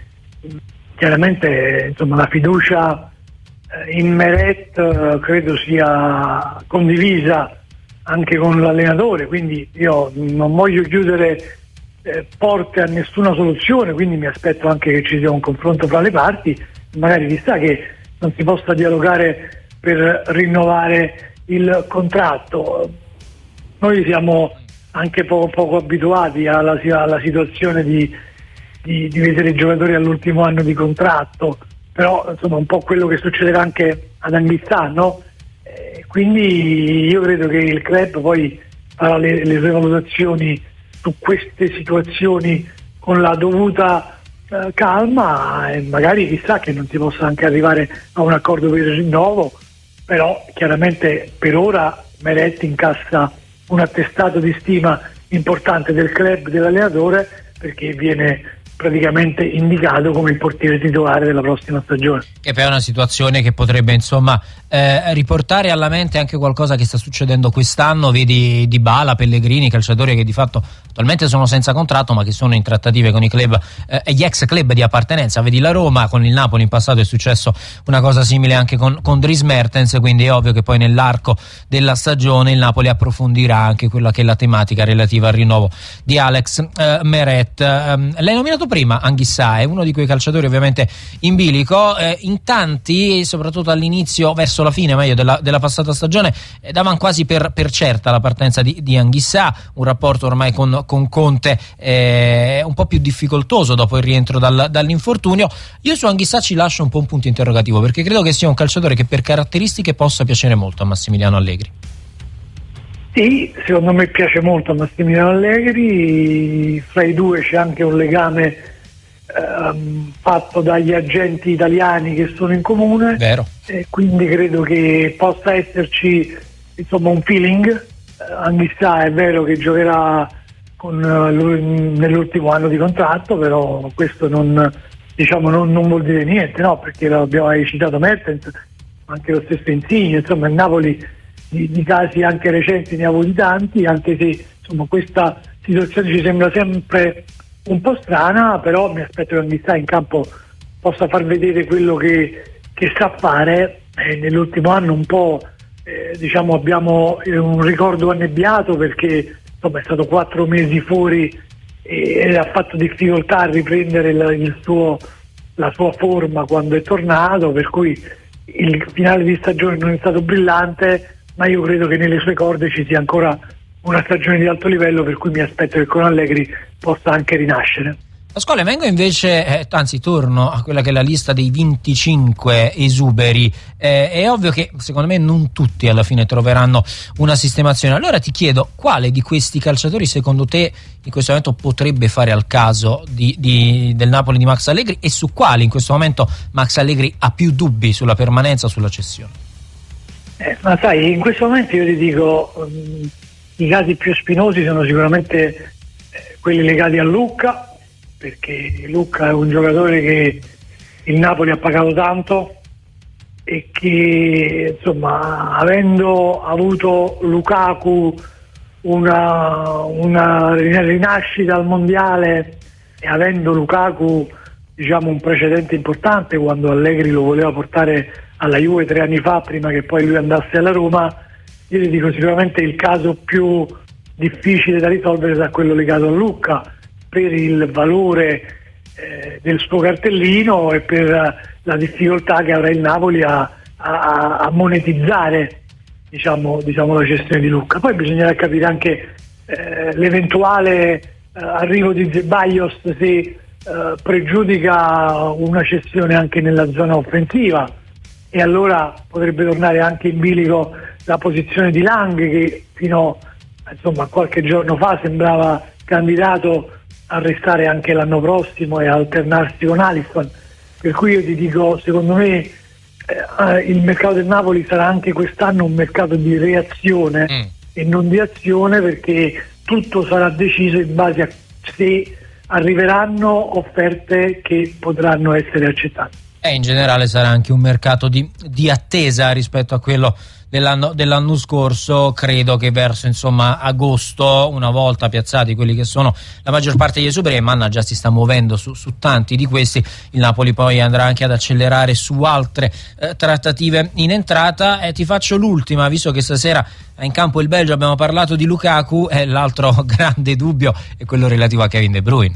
chiaramente insomma la fiducia eh, in Meret eh, credo sia condivisa anche con l'allenatore, quindi io non voglio chiudere Eh, porte a nessuna soluzione, quindi mi aspetto anche che ci sia un confronto fra le parti, magari chissà che non si possa dialogare per rinnovare il contratto. Noi siamo anche poco, poco abituati alla, alla situazione di, di, di vedere i giocatori all'ultimo anno di contratto, però insomma un po' quello che succederà anche ad Anguissa, no? Eh, quindi io credo che il club poi farà le, le sue valutazioni su queste situazioni con la dovuta eh, calma, e magari chissà che non si possa anche arrivare a un accordo per il rinnovo, però chiaramente per ora Meret incassa un attestato di stima importante del club, dell'allenatore, perché viene praticamente indicato come il portiere titolare della prossima stagione. E poi è una situazione che potrebbe insomma eh, riportare alla mente anche qualcosa che sta succedendo quest'anno. Vedi Dybala, Pellegrini, calciatori che di fatto attualmente sono senza contratto ma che sono in trattative con i club eh, e gli ex club di appartenenza. Vedi la Roma, con il Napoli in passato è successo una cosa simile anche con, con Dries Mertens, quindi è ovvio che poi nell'arco della stagione il Napoli approfondirà anche quella che è la tematica relativa al rinnovo di Alex eh, Meret. Um, l'hai nominato prima Anguissa, è uno di quei calciatori ovviamente in bilico, eh, in tanti soprattutto all'inizio, verso la fine meglio della, della passata stagione, eh, davano quasi per, per certa la partenza di, di Anguissa, un rapporto ormai con, con Conte eh, un po' più difficoltoso dopo il rientro dal, dall'infortunio. Io su Anguissa ci lascio un po' un punto interrogativo, perché credo che sia un calciatore che per caratteristiche possa piacere molto a Massimiliano Allegri. Sì, secondo me piace molto a Massimiliano Allegri, fra i due c'è anche un legame ehm, fatto dagli agenti italiani che sono in comune. Vero. E quindi credo che possa esserci insomma un feeling. eh, Anguissa è vero che giocherà con, eh, lui nell'ultimo anno di contratto, però questo non, diciamo, non, non vuol dire niente, no? Perché l'abbiamo citato Mertens, anche lo stesso Insigne, insomma il Napoli Di, di casi anche recenti ne ha avuti tanti, anche se insomma questa situazione ci sembra sempre un po' strana, però mi aspetto che Anguissa in campo possa far vedere quello che, che sa fare. Eh, nell'ultimo anno un po' eh, diciamo abbiamo un ricordo annebbiato, perché insomma è stato quattro mesi fuori e ha fatto difficoltà a riprendere la, il suo, la sua forma quando è tornato, per cui il finale di stagione non è stato brillante, ma io credo che nelle sue corde ci sia ancora una stagione di alto livello, per cui mi aspetto che con Allegri possa anche rinascere. Pasquale, vengo invece, eh, anzi torno a quella che è la lista dei venticinque esuberi. Eh, è ovvio che secondo me non tutti alla fine troveranno una sistemazione. Allora ti chiedo, quale di questi calciatori secondo te in questo momento potrebbe fare al caso di, di, del Napoli di Max Allegri, e su quali in questo momento Max Allegri ha più dubbi sulla permanenza o sulla cessione? Eh, ma sai, in questo momento io ti dico, um, i casi più spinosi sono sicuramente eh, quelli legati a Lucca, perché Lucca è un giocatore che il Napoli ha pagato tanto e che, insomma, avendo avuto Lukaku una, una rinascita al mondiale e avendo Lukaku, diciamo, un precedente importante quando Allegri lo voleva portare alla Juve tre anni fa, prima che poi lui andasse alla Roma, io ti dico sicuramente il caso più difficile da risolvere sarà quello legato a Lucca, per il valore eh, del suo cartellino e per la difficoltà che avrà il Napoli a, a, a monetizzare, diciamo, diciamo la gestione di Lucca. Poi bisognerà capire anche eh, l'eventuale eh, arrivo di Ceballos, se eh, pregiudica una cessione anche nella zona offensiva, e allora potrebbe tornare anche in bilico la posizione di Lang, che fino insomma, a qualche giorno fa sembrava candidato a restare anche l'anno prossimo e a alternarsi con Alisson. Per cui io ti dico, secondo me eh, il mercato del Napoli sarà anche quest'anno un mercato di reazione mm. e non di azione, perché tutto sarà deciso in base a se arriveranno offerte che potranno essere accettate. E in generale sarà anche un mercato di, di attesa rispetto a quello dell'anno, dell'anno scorso. Credo che verso insomma agosto, una volta piazzati quelli che sono la maggior parte degli esuberi, e Manna già si sta muovendo su, su tanti di questi, il Napoli poi andrà anche ad accelerare su altre eh, trattative in entrata. E ti faccio l'ultima, visto che stasera è in campo il Belgio, abbiamo parlato di Lukaku, e l'altro grande dubbio è quello relativo a Kevin De Bruyne.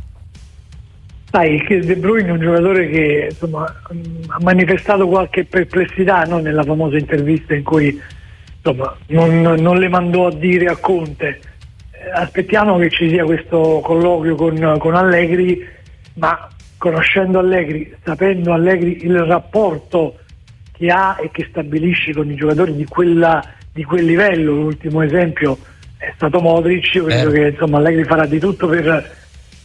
Sai che De Bruyne è un giocatore che insomma ha manifestato qualche perplessità, no? Nella famosa intervista in cui insomma non, non le mandò a dire a Conte. Eh, aspettiamo che ci sia questo colloquio con, con Allegri, ma conoscendo Allegri, sapendo Allegri il rapporto che ha e che stabilisce con i giocatori di, quella, di quel livello, l'ultimo esempio è stato Modric, io credo eh. che insomma Allegri farà di tutto per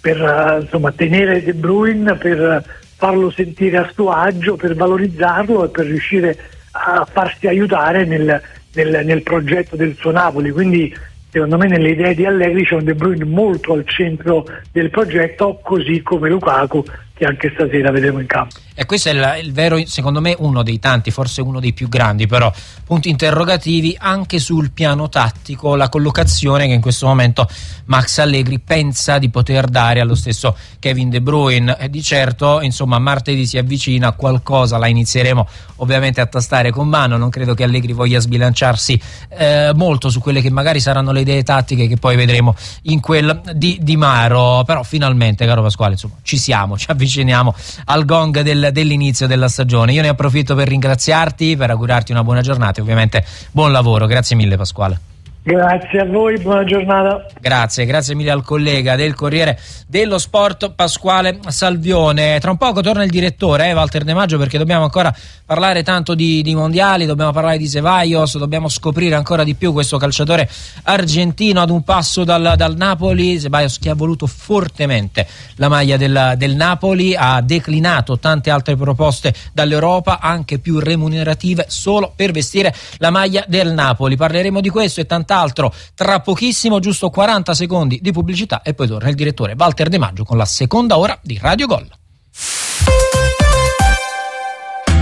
per insomma tenere De Bruyne, per farlo sentire a suo agio, per valorizzarlo e per riuscire a farsi aiutare nel, nel, nel progetto del suo Napoli. Quindi secondo me nelle idee di Allegri c'è un De Bruyne molto al centro del progetto, così come Lukaku, che anche stasera vedremo in campo. E questo è il, il vero, secondo me, uno dei tanti, forse uno dei più grandi, però punti interrogativi anche sul piano tattico, la collocazione che in questo momento Max Allegri pensa di poter dare allo stesso Kevin De Bruyne. E di certo, insomma, martedì si avvicina, qualcosa la inizieremo ovviamente a tastare con mano. Non credo che Allegri voglia sbilanciarsi eh, molto su quelle che magari saranno le idee tattiche che poi vedremo in quel di Di Maro, però finalmente, caro Pasquale, insomma, ci siamo, ci avviciniamo al gong del dell'inizio della stagione. Io ne approfitto per ringraziarti, per augurarti una buona giornata e ovviamente buon lavoro. Grazie mille, Pasquale. Grazie a voi, buona giornata. Grazie, grazie mille al collega del Corriere dello Sport, Pasquale Salvione. Tra un poco torna il direttore, eh, Walter De Maggio, perché dobbiamo ancora parlare tanto di, di mondiali, dobbiamo parlare di Ceballos, dobbiamo scoprire ancora di più questo calciatore argentino ad un passo dal, dal Napoli. Ceballos, che ha voluto fortemente la maglia del, del Napoli, ha declinato tante altre proposte dall'Europa, anche più remunerative, solo per vestire la maglia del Napoli. Parleremo di questo e tanto altro tra pochissimo, giusto quaranta secondi di pubblicità e poi torna il direttore Walter De Maggio con la seconda ora di Radio Gol.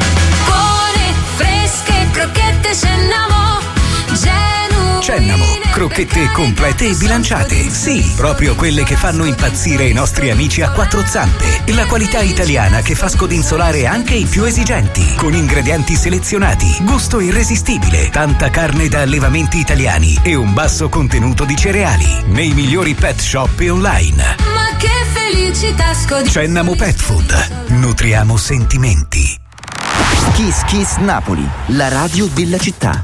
Buone, fresche, crocchette Cennamo, genuine. Cennamo, crocchette complete e bilanciate. Sì, proprio quelle che fanno impazzire i nostri amici a quattro zampe. La qualità italiana che fa scodinzolare anche i più esigenti. Con ingredienti selezionati, gusto irresistibile, tanta carne da allevamenti italiani e un basso contenuto di cereali. Nei migliori pet shop e online. Ma che felicità scodinzolare. Cennamo Pet Food. Nutriamo sentimenti. Kiss Kiss Napoli, la radio della città.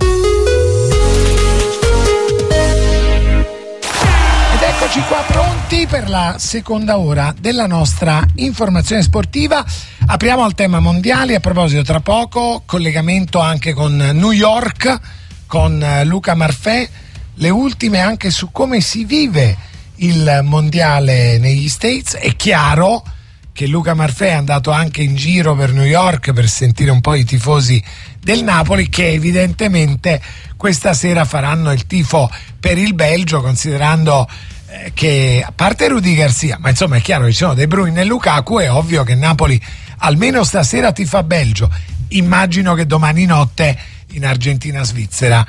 Ed eccoci qua pronti per la seconda ora della nostra informazione sportiva. Apriamo al tema mondiali. A proposito, tra poco collegamento anche con New York, con Luca Marfè, le ultime anche su come si vive il mondiale negli States. È chiaro che Luca Marfè è andato anche in giro per New York per sentire un po' i tifosi del Napoli, che evidentemente questa sera faranno il tifo per il Belgio, considerando eh, che, a parte Rudy Garcia, ma insomma è chiaro che ci sono De Bruyne e Lukaku, è ovvio che Napoli almeno stasera tifa Belgio. Immagino che domani notte in Argentina-Svizzera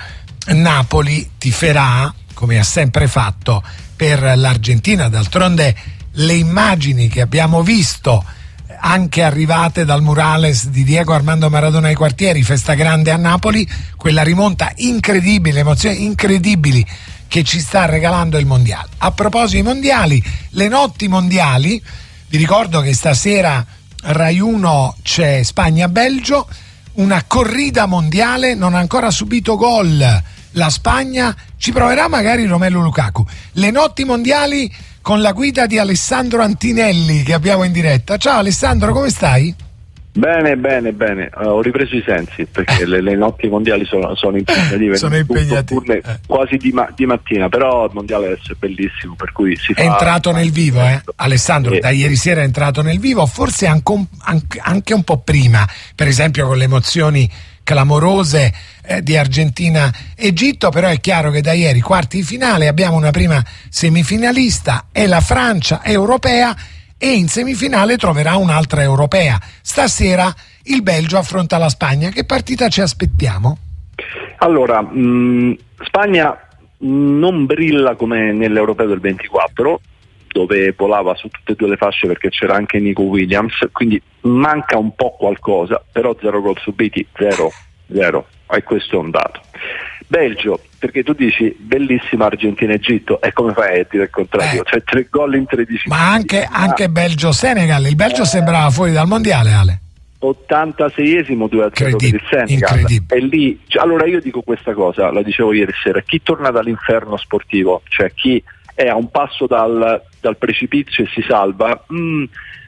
Napoli tiferà, come ha sempre fatto, per l'Argentina. D'altronde le immagini che abbiamo visto, anche arrivate dal murales di Diego Armando Maradona ai Quartieri, festa grande a Napoli, quella rimonta incredibile, emozioni incredibili che ci sta regalando il mondiale. A proposito di mondiali, le notti mondiali, vi ricordo che stasera Rai uno c'è Spagna-Belgio, una corrida mondiale, non ha ancora subito gol la Spagna, ci proverà magari Romelu Lukaku. Le notti mondiali con la guida di Alessandro Antinelli, che abbiamo in diretta. Ciao Alessandro, come stai? Bene, bene, bene. Uh, ho ripreso i sensi perché eh. le, le notti mondiali sono, sono impegnative. sono impegnative. Eh. Quasi di, ma- di mattina, però il mondiale adesso è bellissimo, per cui si è fa... entrato nel vivo, eh? Alessandro, eh. da ieri sera è entrato nel vivo, forse anche un, anche un po' prima, per esempio con le emozioni clamorose eh, di Argentina-Egitto, però è chiaro che da ieri quarti di finale abbiamo una prima semifinalista, è la Francia europea, e in semifinale troverà un'altra europea. Stasera il Belgio affronta la Spagna. Che partita ci aspettiamo? Allora, mh, Spagna non brilla come nell'Europeo del ventiquattro, dove volava su tutte e due le fasce perché c'era anche Nico Williams, quindi manca un po' qualcosa, però zero gol subiti, zero, zero, e questo è un dato. Belgio, perché tu dici bellissima Argentina-Egitto, e come fai a dire il contrario? Eh. Cioè tre gol in tredici ma anche, anche Belgio-Senegal, il Belgio eh. sembrava fuori dal mondiale, Ale. ottantaseiesimo due a zero per il Senegal, e lì, cioè, allora io dico questa cosa, la dicevo ieri sera, chi torna dall'inferno sportivo, cioè chi è a un passo dal, dal precipizio e si salva, mh,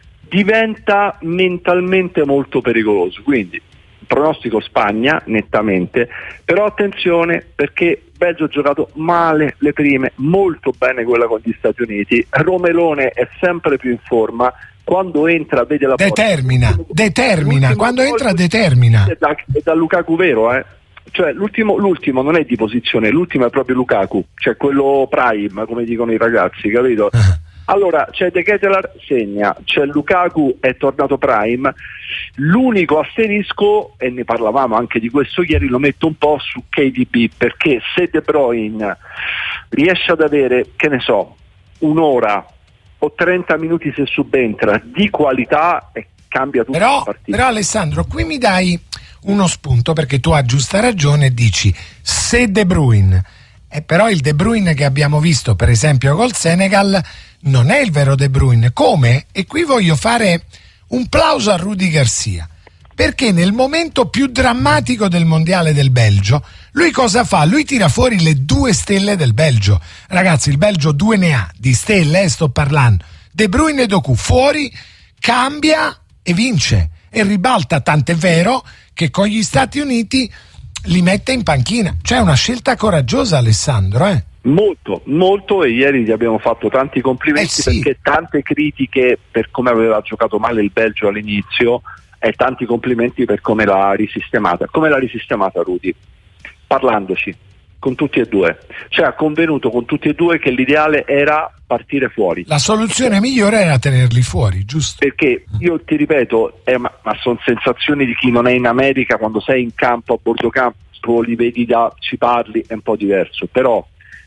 diventa mentalmente molto pericoloso, quindi pronostico Spagna nettamente, però attenzione perché Belgio ha giocato male le prime, molto bene quella con gli Stati Uniti, Romelone è sempre più in forma, quando entra vede la determina, porta, determina, quando entra determina, è da, è da Lukaku vero, eh? Cioè l'ultimo, l'ultimo non è di posizione, l'ultimo è proprio Lukaku, cioè quello prime, come dicono i ragazzi, capito? Allora c'è De Ketelaere, segna, c'è Lukaku, è tornato prime. L'unico asterisco, e ne parlavamo anche di questo ieri, lo metto un po' su K D B, perché se De Bruyne riesce ad avere, che ne so, un'ora o trenta minuti se subentra di qualità, e cambia tutta però, la partita. Però Alessandro, qui mi dai uno spunto, perché tu a giusta ragione dici se De Bruyne, eh, però il De Bruyne che abbiamo visto per esempio col Senegal non è il vero De Bruyne. Come? E qui voglio fare un plauso a Rudy Garcia, perché nel momento più drammatico del mondiale del Belgio lui cosa fa? Lui tira fuori le due stelle del Belgio. Ragazzi, il Belgio due ne ha di stelle, eh, sto parlando De Bruyne e Doku, fuori, cambia e vince e ribalta, tant'è vero che con gli Stati Uniti li mette in panchina. Cioè una scelta coraggiosa, Alessandro, eh? Molto, molto, e ieri gli abbiamo fatto tanti complimenti, eh sì, perché tante critiche per come aveva giocato male il Belgio all'inizio, e tanti complimenti per come l'ha risistemata. Come l'ha risistemata Rudy? Parlandoci con tutti e due, cioè ha convenuto con tutti e due che l'ideale era partire fuori. La soluzione migliore era tenerli fuori, giusto? Perché io ti ripeto, eh, ma, ma sono sensazioni di chi non è in America, quando sei in campo, a bordo campo, li vedi, da, ci parli, è un po' diverso, però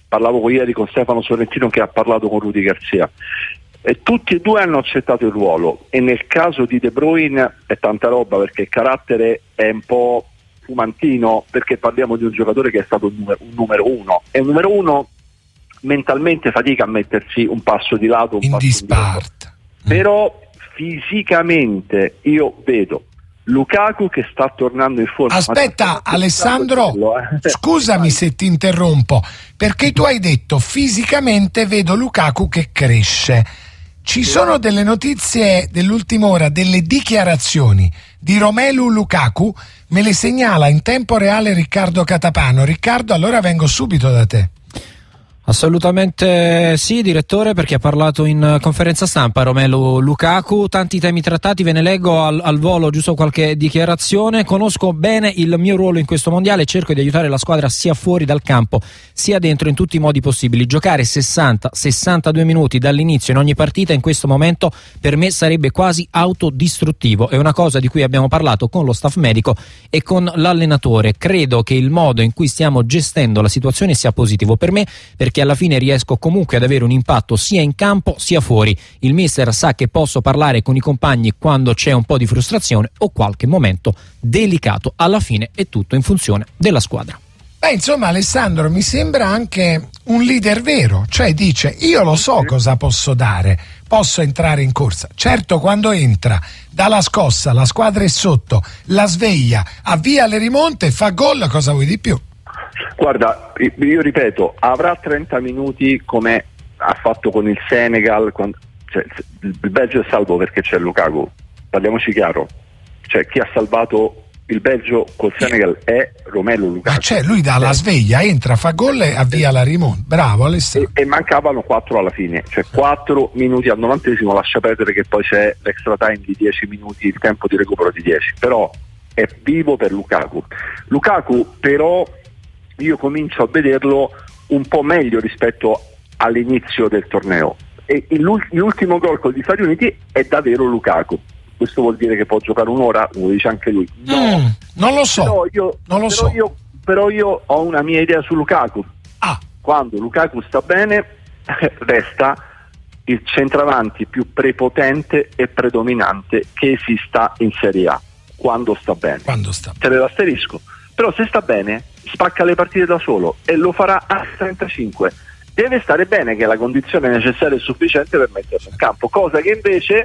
parlavo ieri con Stefano Sorrentino che ha parlato con Rudy Garcia, e tutti e due hanno accettato il ruolo, e nel caso di De Bruyne è tanta roba, perché il carattere è un po' fumantino, perché parliamo di un giocatore che è stato un numero, un numero uno, e un numero uno mentalmente fatica a mettersi un passo di lato, un in passo disparte. Mm. Però fisicamente io vedo Lukaku che sta tornando in forma. Aspetta Alessandro, quello, eh. scusami se ti interrompo, perché tu hai detto fisicamente vedo Lukaku che cresce. Ci sono delle notizie dell'ultima ora, delle dichiarazioni di Romelu Lukaku, me le segnala in tempo reale Riccardo Catapano. Riccardo, allora vengo subito da te. Assolutamente sì, direttore, perché ha parlato in conferenza stampa Romelu Lukaku. Tanti temi trattati, ve ne leggo al, al volo giusto qualche dichiarazione. Conosco bene il mio ruolo in questo mondiale, cerco di aiutare la squadra sia fuori dal campo sia dentro in tutti i modi possibili. Giocare sessanta sessantadue minuti dall'inizio in ogni partita in questo momento per me sarebbe quasi autodistruttivo. È una cosa di cui abbiamo parlato con lo staff medico e con l'allenatore. Credo che il modo in cui stiamo gestendo la situazione sia positivo per me, perché alla fine riesco comunque ad avere un impatto sia in campo sia fuori. Il mister sa che posso parlare con i compagni quando c'è un po' di frustrazione o qualche momento delicato. Alla fine è tutto in funzione della squadra. Beh, insomma, Alessandro, mi sembra anche un leader vero, cioè dice io lo so cosa posso dare, posso entrare in corsa. Certo, quando entra, dà la scossa, la squadra è sotto, la sveglia, avvia le rimonte e fa gol, cosa vuoi di più? Guarda, io ripeto, avrà trenta minuti come ha fatto con il Senegal, quando, cioè, il Belgio è salvo perché c'è Lukaku, parliamoci chiaro, cioè chi ha salvato il Belgio col Senegal è Romelu Lukaku. Ma c'è, lui dà la sveglia, entra, fa gol e avvia la rimonta. Bravo Alessandro. E, e mancavano quattro alla fine, cioè quattro minuti al novantesimo, lascia perdere che poi c'è l'extra time di dieci minuti, il tempo di recupero di dieci, però è vivo per Lukaku. Lukaku però io comincio a vederlo un po' meglio rispetto all'inizio del torneo, e l'ultimo gol con gli Stati Uniti è davvero Lukaku. Questo vuol dire che può giocare un'ora, lo dice anche lui. No, mm, non lo so, però io, non lo però so. Io, però io ho una mia idea su Lukaku. Ah. Quando Lukaku sta bene resta il centravanti più prepotente e predominante che esista in Serie A, quando sta bene. Quando sta bene. Te le asterisco. Però se sta bene spacca le partite da solo e lo farà a trentacinque. Deve stare bene, che è la condizione necessaria e sufficiente per metterlo in campo, cosa che invece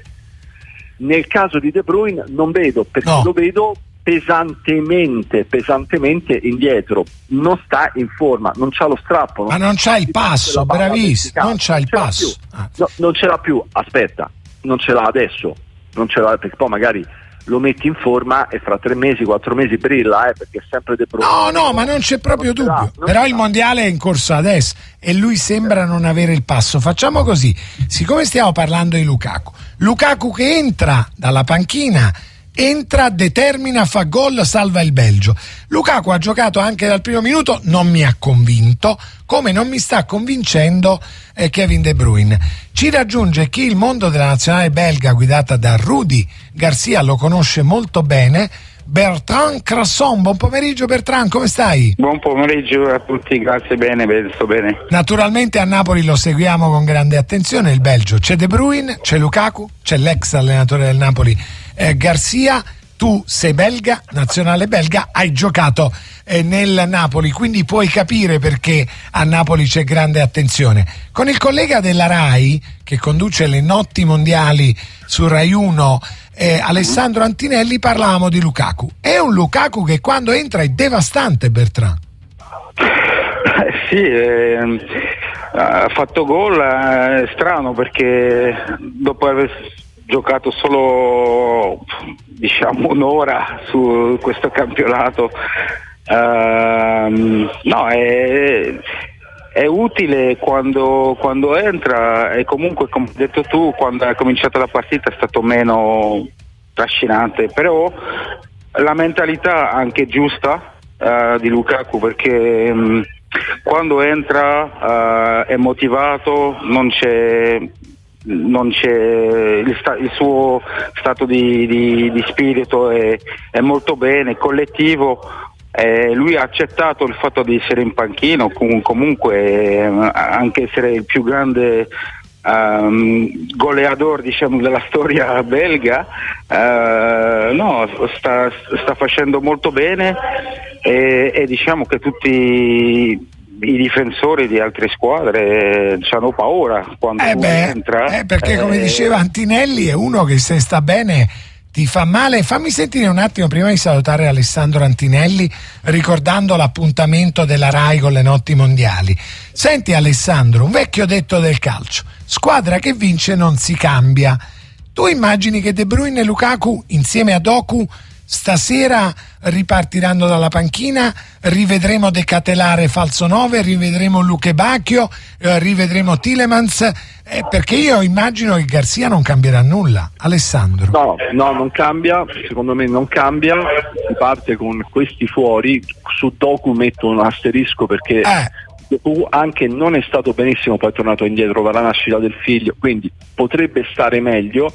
nel caso di De Bruyne non vedo, perché no. Lo vedo pesantemente pesantemente indietro, non sta in forma, non c'ha lo strappo, non ma non c'ha il passo, bravissimo, non c'ha il non passo ah. no, non ce l'ha più, aspetta, non ce l'ha adesso, non ce l'ha, perché poi magari lo metti in forma e fra tre mesi, quattro mesi brilla, eh, perché è sempre De Bruyne. No, no, ma non c'è proprio non dubbio. Ce però il mondiale è in corso adesso e lui sembra non avere il passo. Facciamo così, siccome stiamo parlando di Lukaku, Lukaku che entra dalla panchina, entra, determina, fa gol, salva il Belgio. Lukaku ha giocato anche dal primo minuto, non mi ha convinto, come non mi sta convincendo eh, Kevin De Bruyne. Ci raggiunge chi il mondo della nazionale belga guidata da Rudy Garcia lo conosce molto bene, Bertrand Crasson. Buon pomeriggio Bertrand, come stai? Buon pomeriggio a tutti, grazie, bene, sto bene. Naturalmente a Napoli lo seguiamo con grande attenzione il Belgio, c'è De Bruyne, c'è Lukaku, c'è l'ex allenatore del Napoli eh, Garcia. Tu sei belga, nazionale belga, hai giocato eh, nel Napoli, quindi puoi capire perché a Napoli c'è grande attenzione. Con il collega della RAI che conduce le notti mondiali su Rai uno, eh, Alessandro Antinelli, parlavamo di Lukaku. È un Lukaku che quando entra è devastante, Bertrand. Eh, sì, eh, ha fatto gol, è strano perché dopo aver giocato solo diciamo un'ora su questo campionato, uh, no, è, è utile quando, quando entra, e comunque come hai detto tu, quando è cominciata la partita è stato meno trascinante, però la mentalità anche giusta uh, di Lukaku, perché um, quando entra uh, è motivato, non c'è non c'è il, sta, il suo stato di, di, di spirito è, è molto bene, collettivo, Eh, lui ha accettato il fatto di essere in panchina, o com- comunque eh, anche essere il più grande um, goleador, diciamo, della storia belga. Uh, no, sta, sta facendo molto bene e, e diciamo che tutti i difensori di altre squadre hanno paura quando eh beh, entra. Eh, perché come eh, diceva Antinelli è uno che se sta bene ti fa male. Fammi sentire un attimo prima di salutare Alessandro Antinelli ricordando l'appuntamento della Rai con le notti mondiali. Senti Alessandro, un vecchio detto del calcio: squadra che vince non si cambia. Tu immagini che De Bruyne e Lukaku insieme a Doku stasera ripartiranno dalla panchina, rivedremo De Catelare falso nove, rivedremo Luke Bacchio, eh, rivedremo Tielemans, eh, perché io immagino che Garcia non cambierà nulla. Alessandro. No, no, non cambia, secondo me non cambia, si parte con questi fuori, su Doku metto un asterisco perché eh. Doku anche non è stato benissimo, poi è tornato indietro per la nascita del figlio, quindi potrebbe stare meglio.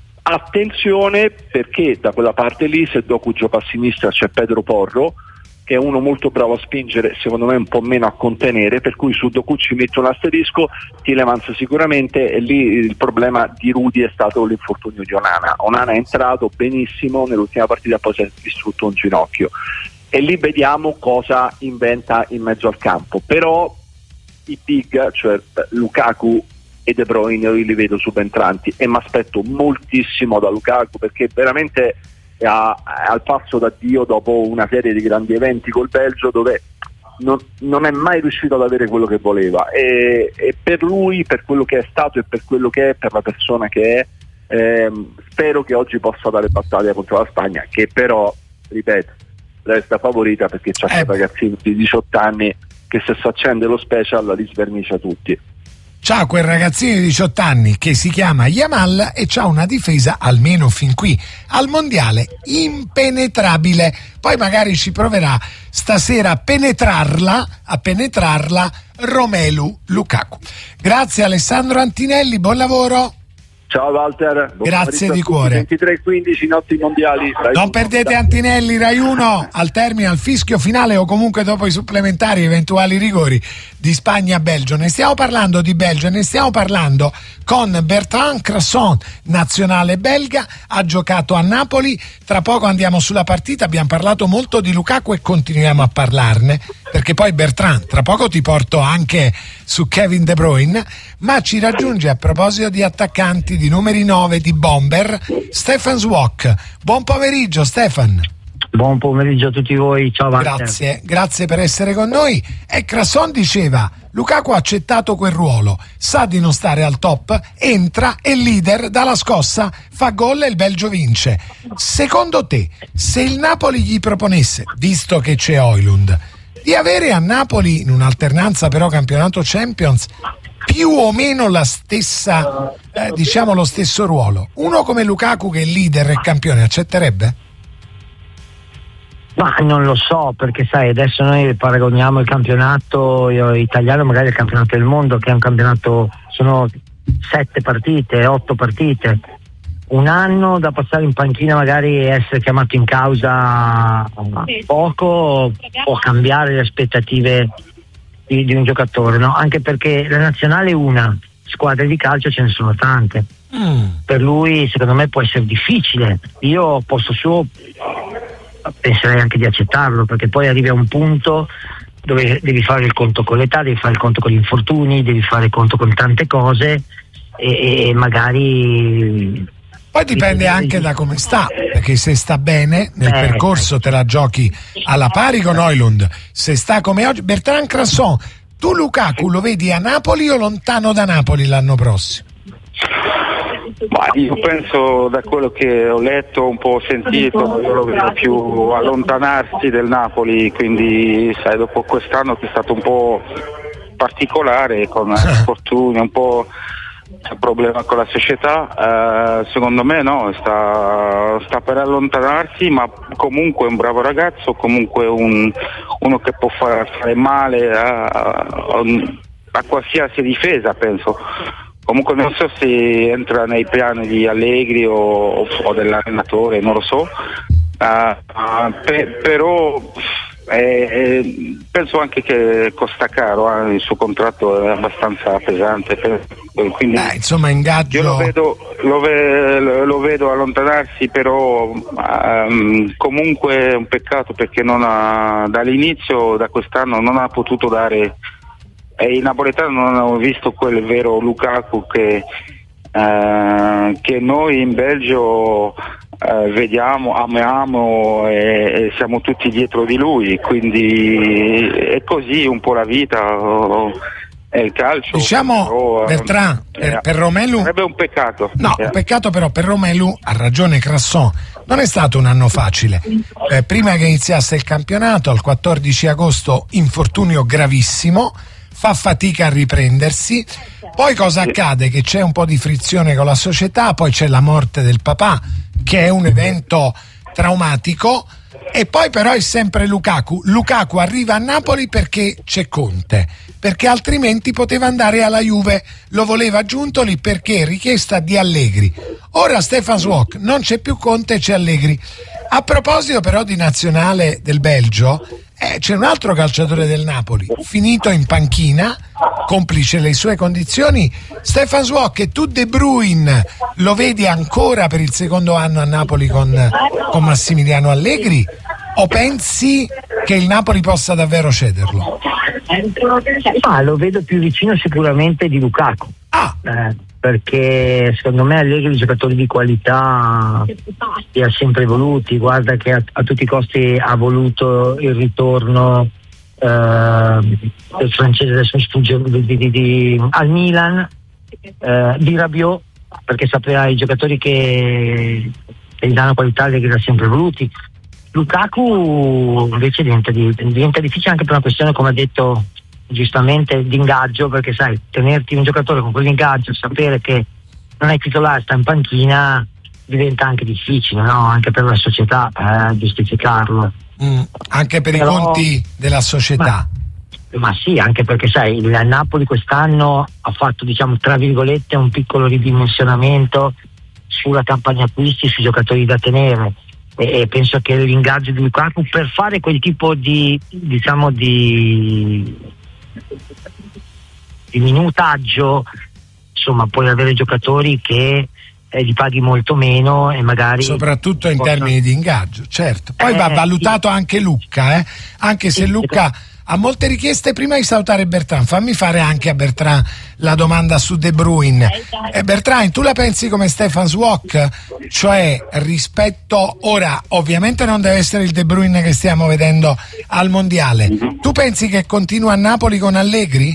Attenzione perché da quella parte lì, se Doku gioca a sinistra, c'è Pedro Porro che è uno molto bravo a spingere, secondo me un po' meno a contenere, per cui su Doku ci metto un asterisco. Tielemans sicuramente, e lì il problema di Rudy è stato l'infortunio di Onana. Onana è entrato benissimo nell'ultima partita, poi si è distrutto un ginocchio e lì vediamo cosa inventa in mezzo al campo. Però i big, cioè Lukaku e De Bruyne, io li vedo subentranti e mi aspetto moltissimo da Lukaku, perché veramente è, a, è al passo da Dio dopo una serie di grandi eventi col Belgio, dove non, non è mai riuscito ad avere quello che voleva, e, e per lui, per quello che è stato e per quello che è, per la persona che è, ehm, spero che oggi possa dare battaglia contro la Spagna, che però, ripeto, resta favorita perché c'ha eh. un ragazzino di diciotto anni che se si accende lo special li svernicia tutti. C'ha quel ragazzino di diciotto anni che si chiama Yamal e c'ha una difesa, almeno fin qui al mondiale, impenetrabile. Poi magari ci proverà stasera a penetrarla, a penetrarla Romelu Lukaku. Grazie Alessandro Antinelli, buon lavoro. Ciao Walter, buon grazie di cuore. ventitré e quindici notti mondiali. Rai non uno. perdete Antinelli, Rai uno al termine, al fischio finale o comunque dopo i supplementari, eventuali rigori di Spagna-Belgio. Ne stiamo parlando di Belgio e ne stiamo parlando con Bertrand Crasson, nazionale belga, ha giocato a Napoli. Tra poco andiamo sulla partita, abbiamo parlato molto di Lukaku e continuiamo a parlarne, perché poi Bertrand, tra poco ti porto anche su Kevin De Bruyne, ma ci raggiunge a proposito di attaccanti, di numeri nove, di bomber, Stefan Zwok. Buon pomeriggio Stefan. Buon pomeriggio a tutti voi, ciao Walter. Grazie, grazie per essere con noi. E Crasson diceva: Lukaku ha accettato quel ruolo, sa di non stare al top, entra, è leader, dà la scossa, fa gol e il Belgio vince. Secondo te, se il Napoli gli proponesse, visto che c'è Højlund, di avere a Napoli, in un'alternanza però campionato Champions, più o meno la stessa, eh, diciamo lo stesso ruolo, uno come Lukaku che è leader e campione, accetterebbe? Ma non lo so, perché sai, adesso noi paragoniamo il campionato italiano magari al campionato del mondo, che è un campionato, sono sette partite, otto partite, un anno da passare in panchina, magari essere chiamato in causa poco può cambiare le aspettative di, di un giocatore, no? Anche perché la nazionale è una, squadre di calcio ce ne sono tante. Mm. Per lui secondo me può essere difficile. Io posso solo penserei anche di accettarlo, perché poi arrivi a un punto dove devi fare il conto con l'età, devi fare il conto con gli infortuni, devi fare il conto con tante cose e, e magari poi dipende anche da come sta, perché se sta bene nel eh, percorso te la giochi alla pari con Højlund, se sta come oggi. Bertrand Crasson, tu Lukaku lo vedi a Napoli o lontano da Napoli l'anno prossimo? Ma io penso, da quello che ho letto, un po' sentito, io lo vedo più allontanarsi del Napoli, quindi sai, dopo quest'anno che è stato un po' particolare, con infortuni, un po' problema con la società, eh, secondo me no, sta, sta per allontanarsi, ma comunque è un bravo ragazzo, comunque un, uno che può far, fare male a, a, a qualsiasi difesa, penso. Comunque non so se entra nei piani di Allegri o, o dell'allenatore, non lo so, uh, uh, pe, però eh, eh, penso anche che costa caro, eh, il suo contratto è abbastanza pesante, per, quindi eh, insomma ingaggio io lo vedo, lo, ve, lo vedo allontanarsi, però um, comunque è un peccato perché non ha, dall'inizio, da quest'anno non ha potuto dare, e i napoletani non hanno visto quel vero Lukaku che, uh, che noi in Belgio Uh, vediamo, amiamo e, e siamo tutti dietro di lui, quindi è così un po' la vita, oh, è il calcio. Diciamo, però, Bertrand, eh, per, per Romelu sarebbe un peccato. No, eh. un peccato, però per Romelu, ha ragione Crasson, non è stato un anno facile. Eh, prima che iniziasse il campionato, al quattordici agosto, infortunio gravissimo, fa fatica a riprendersi. Poi cosa accade? Che c'è un po' di frizione con la società, poi c'è la morte del papà, che è un evento traumatico, e poi però è sempre Lukaku. Lukaku arriva a Napoli perché c'è Conte, perché altrimenti poteva andare alla Juve, lo voleva Giuntoli perché richiesta di Allegri. Ora Stefan Zwok, non c'è più Conte, c'è Allegri. A proposito però di nazionale del Belgio, eh, c'è un altro calciatore del Napoli, finito in panchina, complice le sue condizioni, Stefan Zwok. E tu De Bruyne lo vedi ancora per il secondo anno a Napoli con, con Massimiliano Allegri, o pensi che il Napoli possa davvero cederlo? Ah, lo vedo più vicino sicuramente di Lukaku. Ah. Eh, perché secondo me Allegri giocatori di qualità li ha sempre voluti. Guarda che a, a tutti i costi ha voluto il ritorno eh, del francese, adesso mi sfugge, di, di, di, al Milan, eh, di Rabiot, perché sapeva i giocatori che, che gli danno qualità Allegri li ha sempre voluti. Lukaku invece diventa, di, diventa difficile anche per una questione, come ha detto giustamente, di ingaggio, perché sai, tenerti un giocatore con quell'ingaggio, sapere che non è titolare, sta in panchina, diventa anche difficile, no? Anche per la società eh, giustificarlo. Mm, anche per Però, i conti della società. Ma, ma sì, anche perché sai, il Napoli quest'anno ha fatto, diciamo, tra virgolette, un piccolo ridimensionamento sulla campagna acquisti, sui giocatori da tenere. E penso che l'ingaggio di Lukaku, per fare quel tipo di, diciamo, di, di minutaggio, insomma, puoi avere giocatori che eh, li paghi molto meno e magari soprattutto in possono... termini di ingaggio, certo. Poi eh, va valutato sì. anche Lucca, eh? Anche se sì, Lucca ha molte richieste. Prima di salutare Bertrand, fammi fare anche a Bertrand la domanda su De Bruyne. Eh, Bertrand, tu la pensi come Stefan Zwok? Cioè, rispetto, ora ovviamente non deve essere il De Bruyne che stiamo vedendo al mondiale, tu pensi che continua a Napoli con Allegri?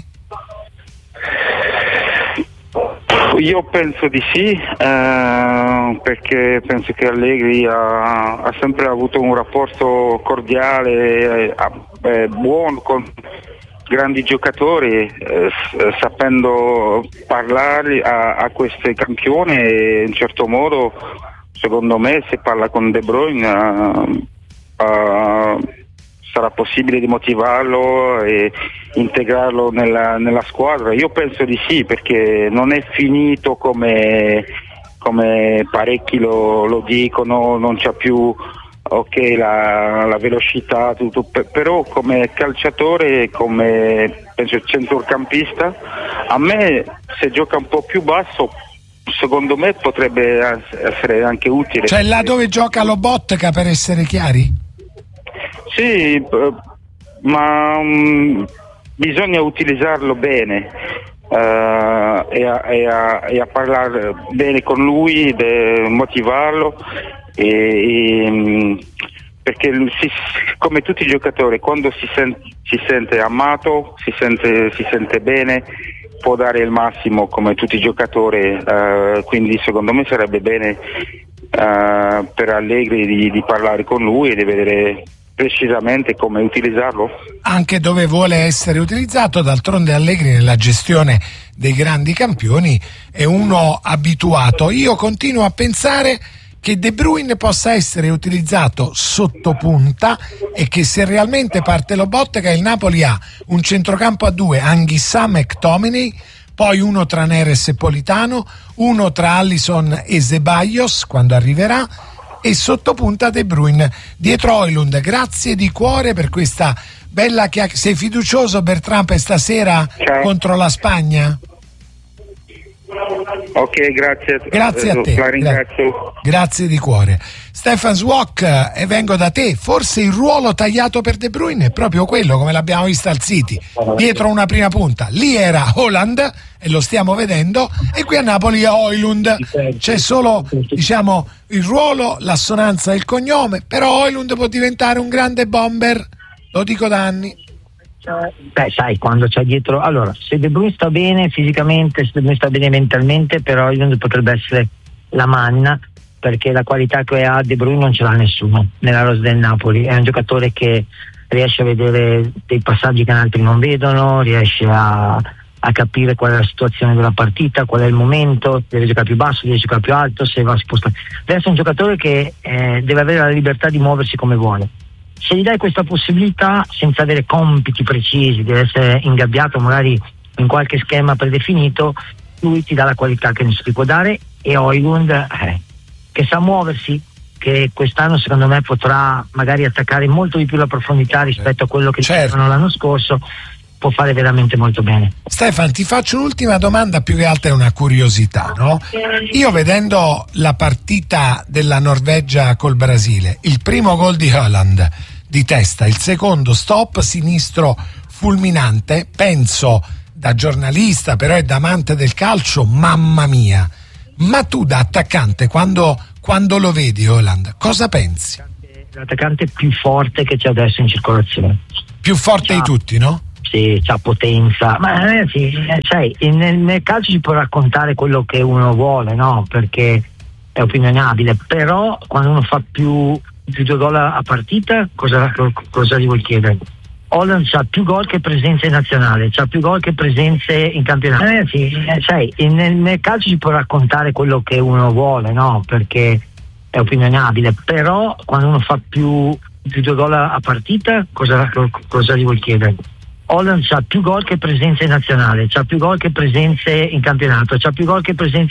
Io penso di sì, eh, perché penso che Allegri ha, ha sempre avuto un rapporto cordiale, eh, eh, buono con grandi giocatori, eh, sapendo parlare a, a questi campioni, e in certo modo, secondo me, se parla con De Bruyne uh, uh, sarà possibile di motivarlo e integrarlo nella, nella squadra. Io penso di sì, perché non è finito come, come parecchi lo, lo dicono, non c'ha più ok la, la velocità, tutto, però come calciatore, come penso centrocampista, a me se gioca un po' più basso, secondo me potrebbe essere anche utile. Cioè là dove gioca Lobotka, per essere chiari? Sì, ma um, bisogna utilizzarlo bene uh, e, a, e, a, e a parlare bene con lui, de, motivarlo, e, e, perché si, come tutti i giocatori, quando si, sen, si sente amato, si sente, si sente bene, può dare il massimo come tutti i giocatori, uh, quindi secondo me sarebbe bene uh, per Allegri di, di parlare con lui e di vedere precisamente come utilizzarlo, anche dove vuole essere utilizzato. D'altronde Allegri nella gestione dei grandi campioni è uno abituato. Io continuo a pensare che De Bruyne possa essere utilizzato sotto punta e che se realmente parte Lobotka, il Napoli ha un centrocampo a due, Anghissà, McTominay, poi uno tra Neres e Politano, uno tra Alisson e Ceballos quando arriverà, e sottopunta De Bruyne dietro Højlund. Grazie di cuore per questa bella chiacchierata. Sei fiducioso, Bertrand, per stasera Ciao. contro la Spagna? Ok, grazie. Grazie a te. La ringrazio. Grazie di cuore. Stefan Zwok, e vengo da te. Forse il ruolo tagliato per De Bruyne è proprio quello, come l'abbiamo visto al City, dietro una prima punta. Lì era Haaland e lo stiamo vedendo, e qui a Napoli è Højlund. C'è solo, diciamo, il ruolo, l'assonanza e il cognome, però Højlund può diventare un grande bomber, lo dico da anni. Beh, sai, quando c'è dietro, allora, se De Bruyne sta bene fisicamente, se De Bruyne sta bene mentalmente, però Højlund potrebbe essere la manna, perché la qualità che ha De Bruyne non ce l'ha nessuno nella rosa del Napoli. È un giocatore che riesce a vedere dei passaggi che altri non vedono, riesce a, a capire qual è la situazione della partita, qual è il momento, deve giocare più basso, deve giocare più alto, se va a spostare. Deve essere un giocatore che eh, deve avere la libertà di muoversi come vuole. Se gli dai questa possibilità senza avere compiti precisi, deve essere ingabbiato magari in qualche schema predefinito, lui ti dà la qualità che non si può dare. E Højlund eh, che sa muoversi, che quest'anno secondo me potrà magari attaccare molto di più la profondità rispetto a quello che certo. l'anno scorso, può fare veramente molto bene. Stefan, ti faccio un'ultima domanda, più che altro è una curiosità, no? Io vedendo la partita della Norvegia col Brasile, il primo gol di Haaland di testa, il secondo stop sinistro fulminante, penso da giornalista però e da amante del calcio, mamma mia. Ma tu da attaccante, quando, quando lo vedi Haaland, cosa pensi? L'attaccante più forte che c'è adesso in circolazione. Più forte c'ha, di tutti, no? Sì, c'ha potenza. Ma ragazzi, sai, nel, nel calcio si può raccontare quello che uno vuole, no? Perché è opinionabile. Però quando uno fa più, più due gol a partita, cosa, cosa gli vuoi chiedere? Haaland c'ha più gol che presenze in nazionale, c'ha più gol che presenze in campionato. Ragazzi, sai, nel, nel calcio si può raccontare quello che uno vuole, no? Perché è opinionabile. Però quando uno fa più, più due gol a partita, cosa, cosa gli vuoi chiedere? Haaland c'ha più gol che presenze in nazionale, c'ha più gol che presenze in campionato, c'ha più gol che presenze